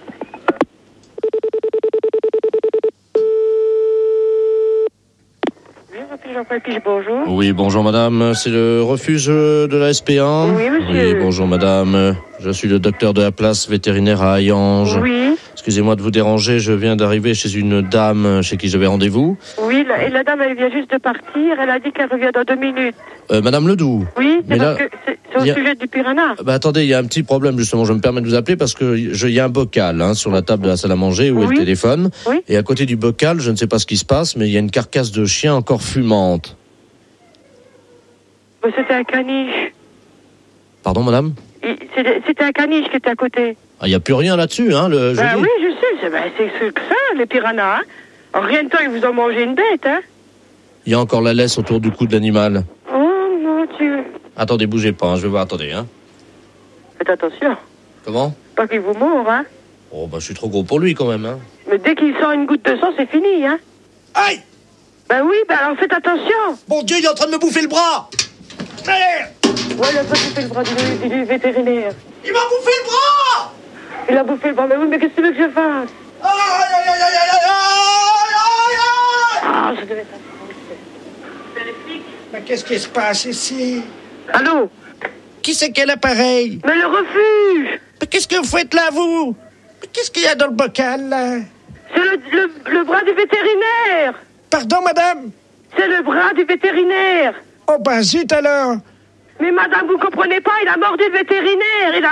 Oui, refuge Aquapiche, bonjour. Oui, bonjour madame, c'est le refuge de la S P un. Oui, monsieur. Oui, bonjour madame, je suis le docteur de la place vétérinaire à Hayange. Oui. Excusez-moi de vous déranger, je viens d'arriver chez une dame chez qui j'avais rendez-vous. Oui, la, et la dame, elle vient juste de partir. Elle a dit qu'elle revient dans deux minutes. Euh, madame Ledoux. Oui, c'est Mais parce là, que c'est, c'est au y a- sujet du piranha. Bah attendez, il y a un petit problème justement, je me permets de vous appeler parce que il y a un bocal hein, sur la table de la salle à manger où est Oui. le téléphone. Oui. Et à côté du bocal, je ne sais pas ce qui se passe, mais il y a une carcasse de chien encore fumante. Mais c'était un caniche. Pardon madame? Il- C'était, c'était un caniche qui était à côté. Ah, il n'y a plus rien là-dessus, hein, le Ben jeudi. oui, je sais. C'est, ben, c'est ce que ça, les piranhas. Hein. En rien de temps, ils vous ont mangé une bête, hein. Il y a encore la laisse autour du cou de l'animal. Oh, mon Dieu. Attendez, bougez pas, hein, je vais voir, attendez. Hein. Faites attention. Comment? Pas qu'il vous mord, hein. Oh, bah je suis trop gros pour lui quand même. Hein. Mais dès qu'il sort une goutte de sang, c'est fini, hein. Aïe! Ben oui, ben alors faites attention. Mon Dieu, il est en train de me bouffer le bras! Merde! Ouais, il a pas bouffé le bras du, du vétérinaire. Il m'a bouffé le bras! Il a bouffé le bras. Mais oui, mais qu'est-ce que tu veux que je fasse? Aïe, aïe, aïe, aïe, aïe, aïe, aïe! Ah, je devais faire Mais qu'est-ce qui se passe ici? Allô? Qui c'est quel appareil? Mais le refuge! Mais qu'est-ce que vous faites là, vous? Mais qu'est-ce qu'il y a dans le bocal, là? C'est le, le, le bras du vétérinaire! Pardon, madame? C'est le bras du vétérinaire! Oh, ben zut alors! Mais madame, vous comprenez pas, il a mordu le vétérinaire! Il a...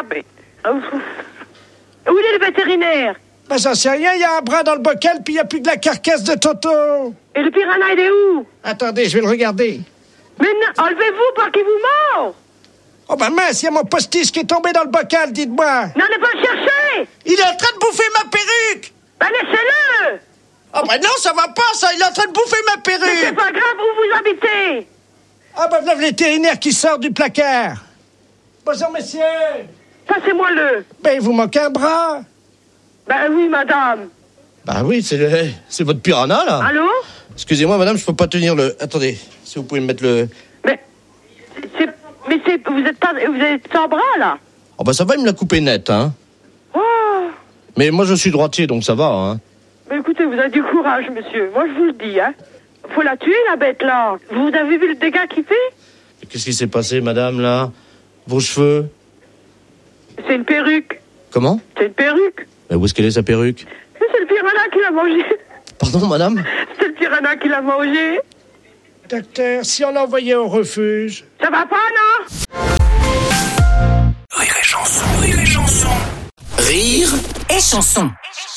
Où il est le vétérinaire? Ben j'en sais rien, il y a un bras dans le bocal, puis il n'y a plus que la carcasse de Toto! Et le piranha, il est où? Attendez, je vais le regarder. Mais non, enlevez-vous, pas qu'il vous mord! Oh, ben mince, il y a mon postiche qui est tombé dans le bocal, dites-moi! N'allez pas le chercher! Il est en train de bouffer ma perruque! Ben laissez-le! Oh, ben non, ça va pas, ça! Il est en train de bouffer ma Mais c'est perruque! pas grave, où vous habitez? Ah, ben voilà le vétérinaire qui sort du placard! Bonjour, messieurs! Passez-moi le! Ben, il vous manque un bras! Ben oui, madame! Bah oui, c'est le... c'est votre piranha là. Allô? Excusez-moi madame, je peux pas tenir le... Attendez, si vous pouvez me mettre le... Mais c'est, mais c'est, vous êtes pas, vous êtes sans bras là. Oh bah ça va, il me l'a coupé net, hein. Oh. Mais moi je suis droitier, donc ça va, hein. Mais écoutez, vous avez du courage, monsieur. Moi, je vous le dis, hein. Faut la tuer, la bête là. Vous avez vu le dégât qu'il fait? Qu'est-ce qui s'est passé, madame, là? Vos cheveux? C'est une perruque. Comment? C'est une perruque. Mais où est-ce qu'elle est, sa perruque? C'est le piranha qui l'a mangé. Pardon, madame? C'est le piranha qui l'a mangé. Docteur, si on l'envoyait au refuge. Ça va pas, non? Rire et chanson, rire et chanson. Rire et chanson.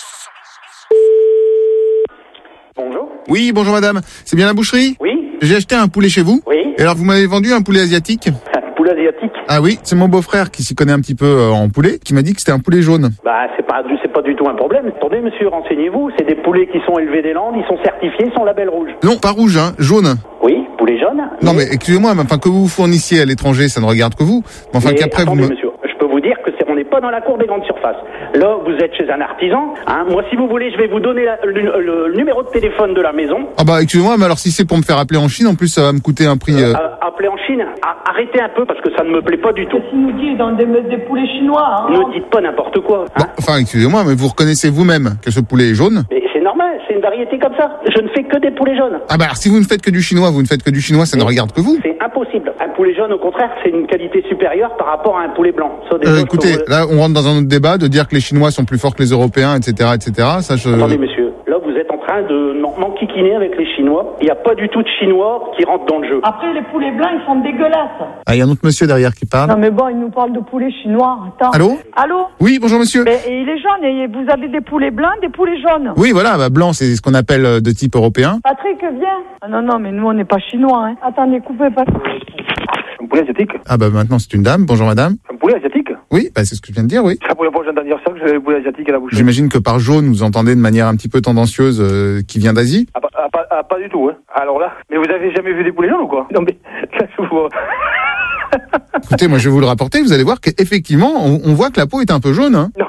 Bonjour. Oui, bonjour madame. C'est bien la boucherie? Oui. J'ai acheté un poulet chez vous. Oui. Et alors vous m'avez vendu un poulet asiatique? Un poulet asiatique? Ah oui, c'est mon beau-frère qui s'y connaît un petit peu euh, en poulet, qui m'a dit que c'était un poulet jaune. Bah c'est pas, du- c'est pas du tout un problème. Attendez monsieur, renseignez-vous. C'est des poulets qui sont élevés des Landes, ils sont certifiés, ils sont label rouge. Non, pas rouge, hein, jaune. Oui, poulet jaune. Non mais excusez-moi, mais enfin que vous vous fournissiez à l'étranger, ça ne regarde que vous. Mais enfin Mais qu'après vous attendez, me... monsieur, je peux vous dire que c'est, on n'est pas dans la cour des grandes surfaces. Là, vous êtes chez un artisan. Hein. Moi, si vous voulez, je vais vous donner la- le, le- le numéro de téléphone de la maison. Ah bah excusez-moi, mais alors si c'est pour me faire appeler en Chine, en plus ça va me coûter un prix... euh, Euh, appelez en Chine. A- arrêtez un peu parce que ça ne me plaît pas du tout. Il nous dit dans des, des poulets chinois. Hein. Ne dites pas n'importe quoi. Hein. Bon, enfin excusez-moi, mais vous reconnaissez vous-même que ce poulet est jaune? Mais c'est normal, c'est une variété comme ça. Je ne fais que des poulets jaunes. Ah bah alors si vous ne faites que du chinois, vous ne faites que du chinois, ça ne regarde que vous. C'est impossible. Un poulet jaune, au contraire, c'est une qualité supérieure par rapport à un poulet blanc. Ça, déjà, Euh, je écoutez, peux vous- là on rentre dans un autre débat de dire que les Chinois sont plus forts que les Européens, et cetera, et cetera. Ça, je... Attendez, monsieur, là, vous êtes en train de m'en- m'enquiquiner avec les Chinois. Il n'y a pas du tout de Chinois qui rentrent dans le jeu. Après, les poulets blancs, ils sont dégueulasses. Ah, il y a un autre monsieur derrière qui parle. Non, mais bon, il nous parle de poulets chinois. Attends. Allô? Allô? Oui, bonjour monsieur. Mais, et il est jaune, et vous avez des poulets blancs, des poulets jaunes. Oui, voilà, bah, blanc, c'est ce qu'on appelle euh, de type européen. Patrick, viens. Ah non, non, mais nous, on n'est pas chinois. Hein. Attendez, coupez pas. Un poulet asiatique? Ah bah maintenant c'est une dame. Bonjour madame. Un poulet asiatique? Oui, bah c'est ce que je viens de dire, oui. C'est la première fois que j'entends dire ça, que j'avais un poulet asiatique à la bouche. J'imagine que par jaune, vous entendez de manière un petit peu tendancieuse euh, qui vient d'Asie. Ah, pas, ah, pas, ah, pas du tout, hein. Alors là, mais vous avez jamais vu des poulets jaunes ou quoi? Non mais, là, je vous... Écoutez, moi je vais vous le rapporter, vous allez voir qu'effectivement, on, on voit que la peau est un peu jaune. Hein.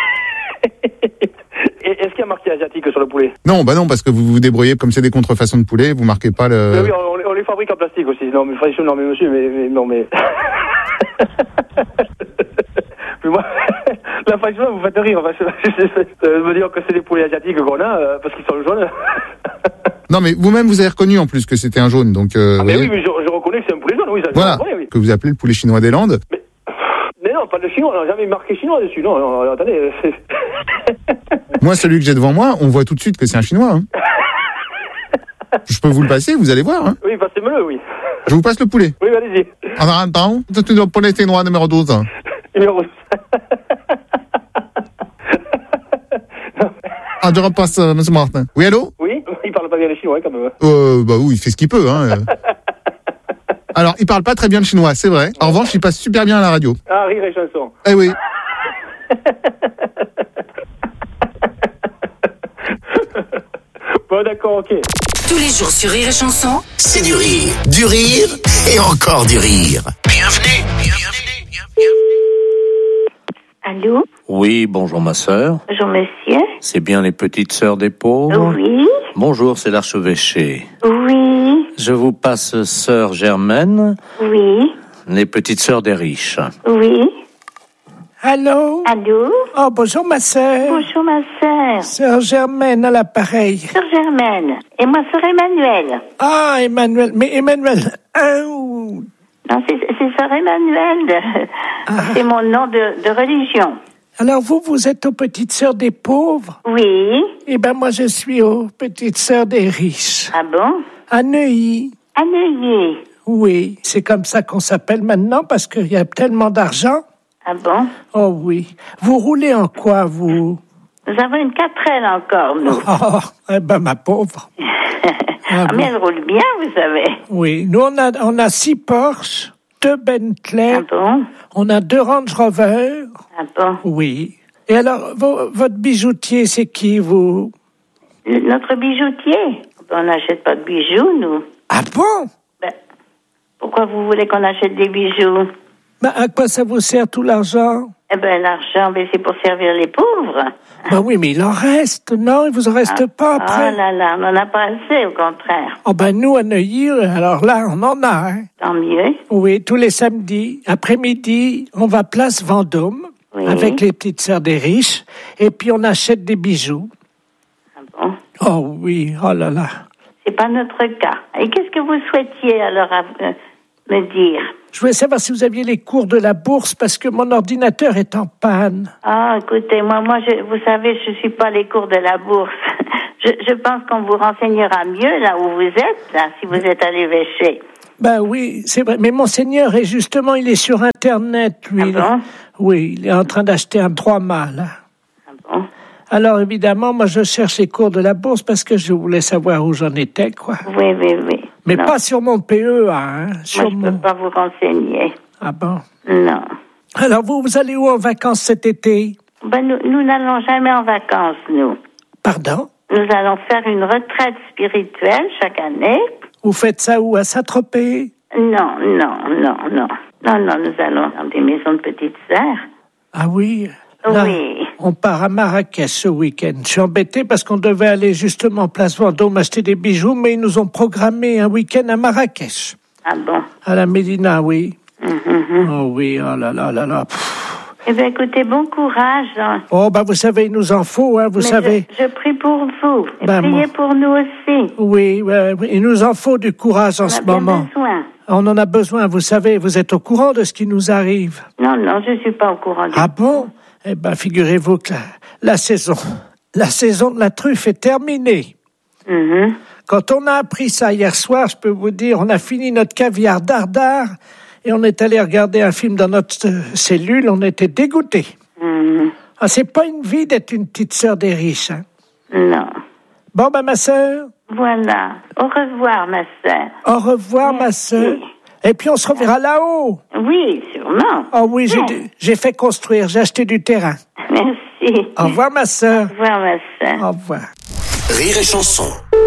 Et est-ce qu'il y a marqué asiatique sur le poulet? Non, bah non, parce que vous vous débrouillez comme c'est des contrefaçons de poulet, vous marquez pas le... Mais oui, on, on les- on les fabrique en plastique aussi. Non mais, franchement, non mais monsieur, mais, mais non mais... mais moi, là franchement, vous faites rire. Parce que, euh, me dire que c'est des poulets asiatiques qu'on a, euh, parce qu'ils sont jaunes. Non mais vous-même vous avez reconnu en plus que c'était un jaune, donc... Euh, Ah, mais vous voyez, oui, mais je, je reconnais que c'est un poulet jaune, oui. Ça, je voilà, reconnais, oui. que vous appelez le poulet chinois des Landes. Mais non, pas de chinois, on n'a jamais marqué chinois dessus. Non, non, non, attendez. c'est- Moi, celui que j'ai devant moi, on voit tout de suite que c'est un chinois. Hein. Je peux vous le passer, vous allez voir. Hein. Oui, passez-moi-le, oui. Je vous passe le poulet. Oui, allez-y. En attendant, c'est le poulet chinois numéro douze. Numéro... Ah, je repasse, euh, monsieur Martin. Oui, allô? Oui, il parle pas bien les chinois quand même. Euh, bah oui, il fait ce qu'il peut. Hein. Alors, il parle pas très bien le chinois, c'est vrai. En revanche, il passe super bien à la radio. Ah, rire et chanson. Eh oui. Bon, d'accord, ok. Tous les jours sur Rire et Chanson, C'est du rire, du rire et encore du rire. Bienvenue, bienvenue, bienvenue. Allô? Oui, bonjour ma sœur. Bonjour monsieur. C'est bien les petites sœurs des pauvres? Oui. Bonjour, c'est l'archevêché. Oui. Je vous passe sœur Germaine, Oui. les petites sœurs des riches. Oui. Allô? Allô? Oh, bonjour ma sœur. Bonjour ma sœur. Sœur Germaine à l'appareil. Sœur Germaine. Et moi, sœur Emmanuel. Ah, Emmanuel. Mais Emmanuel, un ou... Non, c'est c'est sœur Emmanuel. C'est mon nom de, de religion. Alors vous, vous êtes aux petites sœurs des pauvres? Oui. Eh ben moi, je suis aux petites sœurs des riches. Ah bon? À Neuilly. À Neuilly. Oui, c'est comme ça qu'on s'appelle maintenant parce qu'il y a tellement d'argent. Ah bon? Oh oui. Vous roulez en quoi, vous? Nous avons une quatrelle encore, nous. Oh, eh ben ma pauvre. Ah, mais elle roule bien, vous savez. Oui, nous on a on a six Porsche, deux Bentley. Ah bon? On a deux Range Rover. Ah bon? Oui. Et alors, vo- votre bijoutier, c'est qui, vous? Le- Notre bijoutier? On n'achète pas de bijoux, nous. Ah bon? Ben, pourquoi vous voulez qu'on achète des bijoux? Ben, à quoi ça vous sert tout l'argent? Eh ben, l'argent, ben, c'est pour servir les pauvres. Ben oui, mais il en reste, non? Il vous en reste Ah, pas après? Oh là là, on n'en a pas assez, au contraire. Oh ben nous, à Neuilly, alors là, on en a, hein? Tant mieux. Oui, tous les samedis, après-midi, on va place Vendôme, Oui. avec les petites sœurs des riches, et puis on achète des bijoux. Ah bon? Oh oui, oh là là. C'est pas notre cas. Et qu'est-ce que vous souhaitiez, alors, à- euh, me dire? Je voulais savoir si vous aviez les cours de la bourse parce que mon ordinateur est en panne. Ah, écoutez, moi, moi, je, vous savez, je suis pas les cours de la bourse. Je, je pense qu'on vous renseignera mieux là où vous êtes, là, si vous êtes à l'évêché. Ben oui, c'est vrai. Mais monseigneur, est justement, il est sur Internet, lui. Ah bon? Oui, il est en train d'acheter un trois mâts, là. Ah bon? Alors, évidemment, moi, je cherche les cours de la bourse parce que je voulais savoir où j'en étais, quoi. Oui, oui, oui. Mais non. pas sur mon P E A, hein. Sur moi, je mon... peux pas vous renseigner. Ah bon? Non. Alors, vous, vous allez où en vacances cet été? Ben, nous, nous n'allons jamais en vacances, nous. Pardon? Nous allons faire une retraite spirituelle chaque année. Vous faites ça où? À Saint-Tropez? Non, non, non, non. Non, non, nous allons dans des maisons de petites sœurs. Ah oui? Là, oui. On part à Marrakech ce week-end. Je suis embêté parce qu'on devait aller justement Place Vendôme acheter des bijoux, mais ils nous ont programmé un week-end à Marrakech. Ah bon? À la Médina, oui. Mm-hmm. Oh oui, oh là là là là. Pff. Eh bien, écoutez, bon courage. Hein. Oh, bah vous savez, il nous en faut, hein, vous Mais savez. Je, je prie pour vous. Et ben, priez moi... pour nous aussi. Oui, ouais, il nous en faut du courage en On ce a bien moment. besoin. On en a besoin, vous savez, vous êtes au courant de ce qui nous arrive. Non, non, je suis pas au courant de Ah bon? Eh ben, figurez-vous que la, la saison, la saison de la truffe est terminée. Mm-hmm. Quand on a appris ça hier soir, je peux vous dire, on a fini notre caviar dardard et on est allé regarder un film dans notre euh, cellule, on était dégoûtés. Mm-hmm. Ah, c'est pas une vie d'être une petite sœur des riches, hein? Non. Bon, ben, ma sœur. Voilà. Au revoir, ma sœur. Au revoir, Merci. ma sœur. Et puis on se reverra là-haut. Oui, sûrement. Oh oui, j'ai, ouais. j'ai fait construire, j'ai acheté du terrain. Merci. Au revoir, ma sœur. Au revoir, ma sœur. Au revoir. Rire et chanson.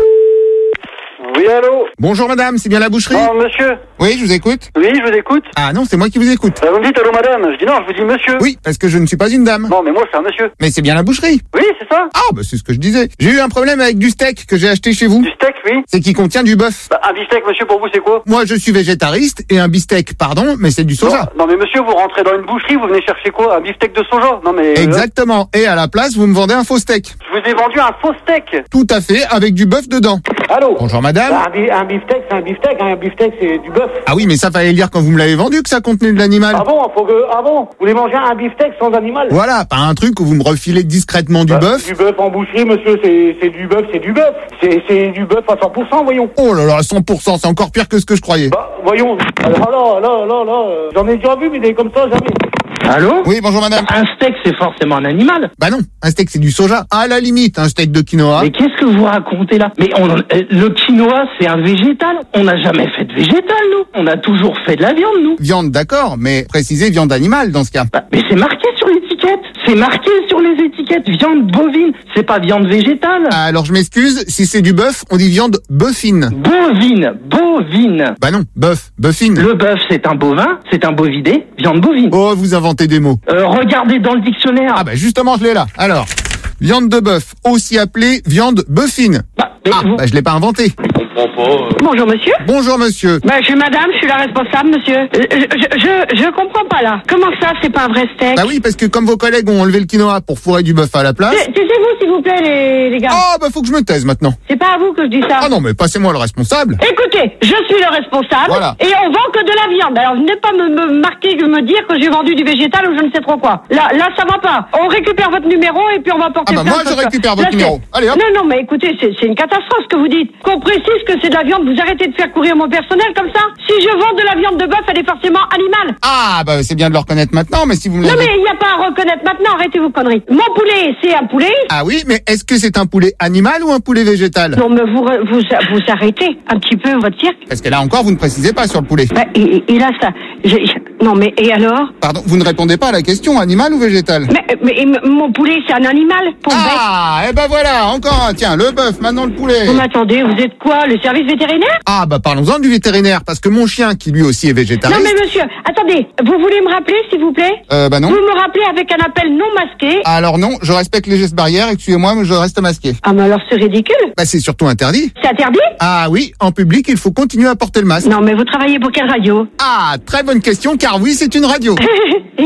Oui, allô? Bonjour madame, c'est bien la boucherie? Oh, monsieur. Oui, je vous écoute. Oui, je vous écoute. Ah non, c'est moi qui vous écoute. Euh, vous me dites allô madame, je dis non, je vous dis monsieur. Oui, parce que je ne suis pas une dame. Non, mais moi c'est un monsieur. Mais c'est bien la boucherie. Oui, c'est ça. Ah, bah c'est ce que je disais. J'ai eu un problème avec du steak que j'ai acheté chez vous. Du steak, oui. C'est qui contient du bœuf. Bah, un beefsteak, monsieur, pour vous c'est quoi? Moi je suis végétariste et un beefsteak, pardon, mais c'est du soja. Non, non mais monsieur, vous rentrez dans une boucherie, vous venez chercher quoi? Un beefsteak de soja? Non mais... Euh... Exactement, et à la place vous me vendez un faux steak. Je vous ai vendu un faux steak. Tout à fait, avec du bœuf dedans. Allô? Bonjour madame. Bah, un, un beefsteak, c'est un beefsteak, hein. Un beefsteak c'est du bœuf. Ah oui, mais ça fallait le dire quand vous me l'avez vendu que ça contenait de l'animal. Ah bon, faut que... Ah bon? Vous voulez manger un beefsteak sans animal? Voilà, pas un truc où vous me refilez discrètement du bah, bœuf. Du bœuf en boucherie, monsieur, c'est, c'est du bœuf, c'est du bœuf. C'est, c'est du bœuf à cent pour cent, voyons. Oh là là, cent pour cent, c'est encore pire que ce que je croyais. Bah, voyons. Alors là, là, là, là, euh, j'en ai déjà vu, mais des comme ça, jamais. Allô? Oui, bonjour madame. Un steak, c'est forcément un animal. Bah non, un steak, c'est du soja. À la limite, un steak de quinoa. Mais qu'est-ce que vous racontez là? Mais on, le quinoa, c'est un végétal. On n'a jamais fait de végétal, nous. On a toujours fait de la viande, nous. Viande, d'accord, mais précisez viande animale dans ce cas. Bah, mais c'est marqué sur l'étiquette. C'est marqué sur les étiquettes. Viande bovine, c'est pas viande végétale. Alors je m'excuse, si c'est du bœuf, on dit viande bœufine. Bovine, bovine. Bah non, bœuf, bœufine. Le bœuf, c'est un bovin, c'est un bovidé, viande bovine. Oh, vous inventez des mots. Euh, regardez dans le dictionnaire. Ah bah justement, je l'ai là. Alors, viande de bœuf, aussi appelée viande bœufine. Bah, ah, vous... bah je l'ai pas inventé. Pas, euh... Bonjour monsieur. Bonjour monsieur. Bah je suis madame, je suis la responsable monsieur. Euh, je, je je comprends pas là. Comment ça c'est pas un vrai steak? Bah oui parce que comme vos collègues ont enlevé le quinoa pour fourrer du bœuf à la place. Taisez-vous s'il vous plaît les, les gars. Oh bah faut que je me taise maintenant. C'est pas à vous que je dis ça. Ah non mais passez-moi le responsable. Écoutez, je suis le responsable. Voilà. Et on vend que de la viande. Alors venez pas me, me marquer, me dire que j'ai vendu du végétal ou je ne sais trop quoi. Là là ça va pas. On récupère votre numéro et puis on va porter. Ah bah moi je récupère votre numéro. Allez hop. Non non mais écoutez c'est c'est une catastrophe ce que vous dites. Qu'on précise que c'est de la viande. Vous arrêtez de faire courir mon personnel comme ça. Si je vends de la viande de bœuf, elle est forcément animale. Ah, bah c'est bien de le reconnaître maintenant, mais si vous me Non l'avez... mais il n'y a pas à reconnaître maintenant, arrêtez vos conneries. Mon poulet, c'est un poulet. Ah oui, mais est-ce que c'est un poulet animal ou un poulet végétal? Non mais vous, vous, vous arrêtez un petit peu votre cirque. Parce que là encore, vous ne précisez pas sur le poulet. Bah, et, et là, ça... Je, je, non mais, et alors? Pardon, vous ne répondez pas à la question, animal ou végétal? Mais, mais, mais mon poulet, c'est un animal, pauvre bête. Ah, et ben voilà, encore un, tiens, le bœuf, maintenant le poulet. Vous m'attendez, vous êtes quoi, le service vétérinaire? Ah bah parlons-en du vétérinaire, parce que mon chien, qui lui aussi est végétariste... Non mais monsieur, attendez, vous voulez me rappeler s'il vous plaît? Euh bah non. Vous me rappelez avec un appel non masqué? Alors non, je respecte les gestes barrières, excusez-moi, mais je reste masqué. Ah mais alors c'est ridicule. Bah c'est surtout interdit. C'est interdit? Ah oui, en public, il faut continuer à porter le masque. Non mais vous travaillez pour quelle radio? Ah, très bonne question, car oui, c'est une radio.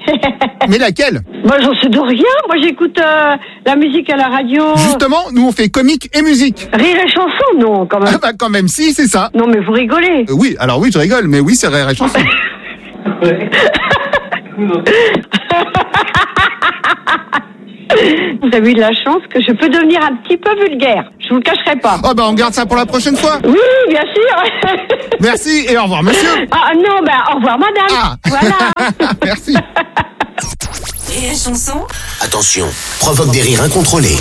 Mais laquelle? Moi, j'en sais de rien. Moi, j'écoute euh, la musique à la radio. Justement, nous on fait comique et musique. Rire et chanson, non, quand même. Ah bah quand même, si, c'est ça. Non, mais vous rigolez. Euh, oui, alors oui, je rigole, mais oui, c'est rire et chanson. Vous avez eu de la chance que je peux devenir un petit peu vulgaire. Je vous le cacherai pas. Oh bah on garde ça pour la prochaine fois. Oui, bien sûr. Merci et au revoir monsieur. Ah non, bah au revoir madame. Ah. Voilà. Merci. Rire et chanson. Attention, provoque des rires incontrôlés.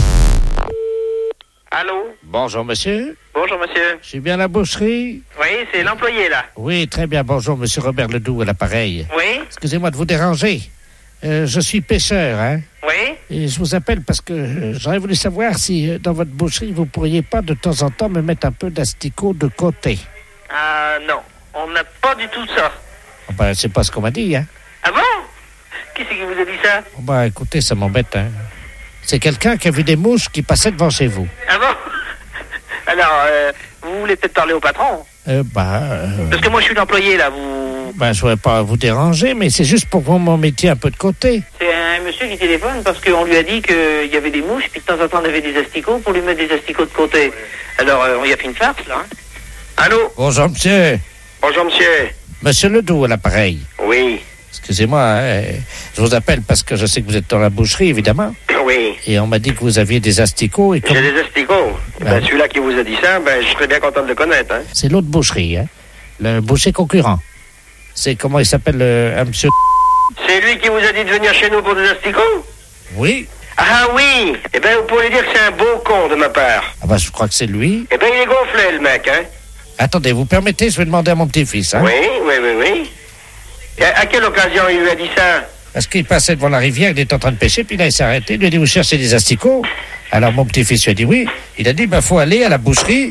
Allô? Bonjour, monsieur. Bonjour, monsieur. Je suis bien à la boucherie? Oui, c'est l'employé, là. Oui, très bien. Bonjour, monsieur Robert Ledoux à l'appareil. Oui? Excusez-moi de vous déranger. Euh, je suis pêcheur, hein? Oui? Et je vous appelle parce que euh, j'aurais voulu savoir si euh, dans votre boucherie, vous pourriez pas de temps en temps me mettre un peu d'asticot de côté. Ah, non. On n'a pas du tout ça. Oh, ben, c'est pas ce qu'on m'a dit, hein? Ah bon? Qui c'est qui vous a dit ça? Oh, ben, écoutez, ça m'embête, hein? C'est quelqu'un qui a vu des mouches qui passaient devant chez vous. Ah bon? Alors, euh, vous voulez peut-être parler au patron? Euh, ben... Euh... Parce que moi, je suis l'employé, là, vous... Ben, je voudrais pas vous déranger, mais c'est juste pour que vous m'en mettiez un peu de côté. C'est un monsieur qui téléphone parce qu'on lui a dit qu'il y avait des mouches, puis de temps en temps, on avait des asticots pour lui mettre des asticots de côté. Alors, euh, on y a fait une farce, là, hein? Allô? Bonjour, monsieur. Bonjour, monsieur. Monsieur Ledoux à l'appareil. Oui. Excusez-moi, hein, je vous appelle parce que je sais que vous êtes dans la boucherie, évidemment. Oui. Et on m'a dit que vous aviez des asticots. Et comme... J'ai des asticots. Ben, ben, celui-là qui vous a dit ça, ben, je serais bien content de le connaître. Hein. C'est l'autre boucherie, hein. Le boucher concurrent. C'est comment il s'appelle, le, un monsieur... C'est lui qui vous a dit de venir chez nous pour des asticots? Oui. Ah oui. Eh ben, vous pourriez dire que c'est un beau con de ma part. Ah ben, je crois que c'est lui. Eh ben, il est gonflé, le mec, hein. Attendez, vous permettez, je vais demander à mon petit-fils, hein. Oui, oui, oui, oui. Et à, à quelle occasion il lui a dit ça? Parce qu'il passait devant la rivière, il était en train de pêcher, puis là, il s'est arrêté, il lui a dit, vous cherchez des asticots? Alors, mon petit-fils lui a dit oui. Il a dit, ben, faut aller à la boucherie.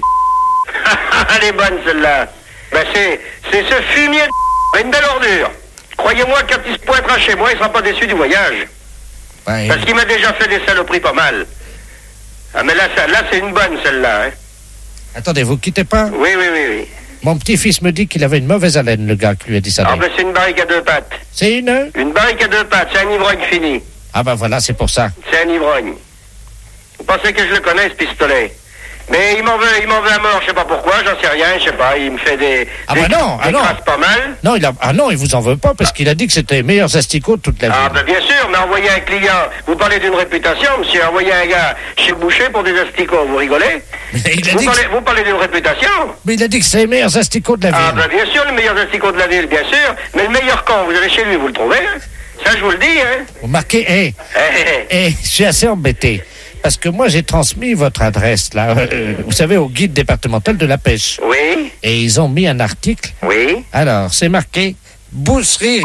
Elle est bonne, celle-là. Ben, c'est, c'est ce fumier de... une belle ordure. Croyez-moi, quand il se pointera chez moi, il sera pas déçu du voyage. Ben, Parce qu'il m'a déjà fait des saloperies pas mal. Ah, mais là, ça, là c'est une bonne, celle-là, hein. Attendez, vous quittez pas? Oui, oui, oui, oui. Mon petit-fils me dit qu'il avait une mauvaise haleine, le gars qui lui a dit ça. Ah, ben, c'est une barrique à deux pattes. C'est une? Une barrique à deux pattes, c'est un ivrogne fini. Ah, ben voilà, c'est pour ça. C'est un ivrogne. Vous pensez que je le connais, ce pistolet? Mais il m'en veut, il m'en veut à mort, je sais pas pourquoi, j'en sais rien, je sais pas, il me fait des... Ah, des, ben non, des ah non. crasses pas mal. Non, il a, ah non, il vous en veut pas parce qu'il a dit que c'était les meilleurs asticots de toute la vie. Ah, ben bien sûr, mais envoyer un client, vous parlez d'une réputation, monsieur, envoyer un gars chez le boucher pour des asticots, vous rigolez? Il a vous, dit parlez, que... vous parlez d'une réputation? Mais il a dit que c'est les meilleurs asticots de la ville. Ah, ben bien sûr, les meilleurs asticots de la ville, bien sûr, mais le meilleur quand vous allez chez lui, vous le trouvez, hein? Ça, je vous le dis, hein? Vous marquez, hé, hey. hé, je suis assez embêté. Parce que moi, j'ai transmis votre adresse, là, euh, vous savez, au guide départemental de la pêche. Oui. Et ils ont mis un article. Oui. Alors, c'est marqué boucherie.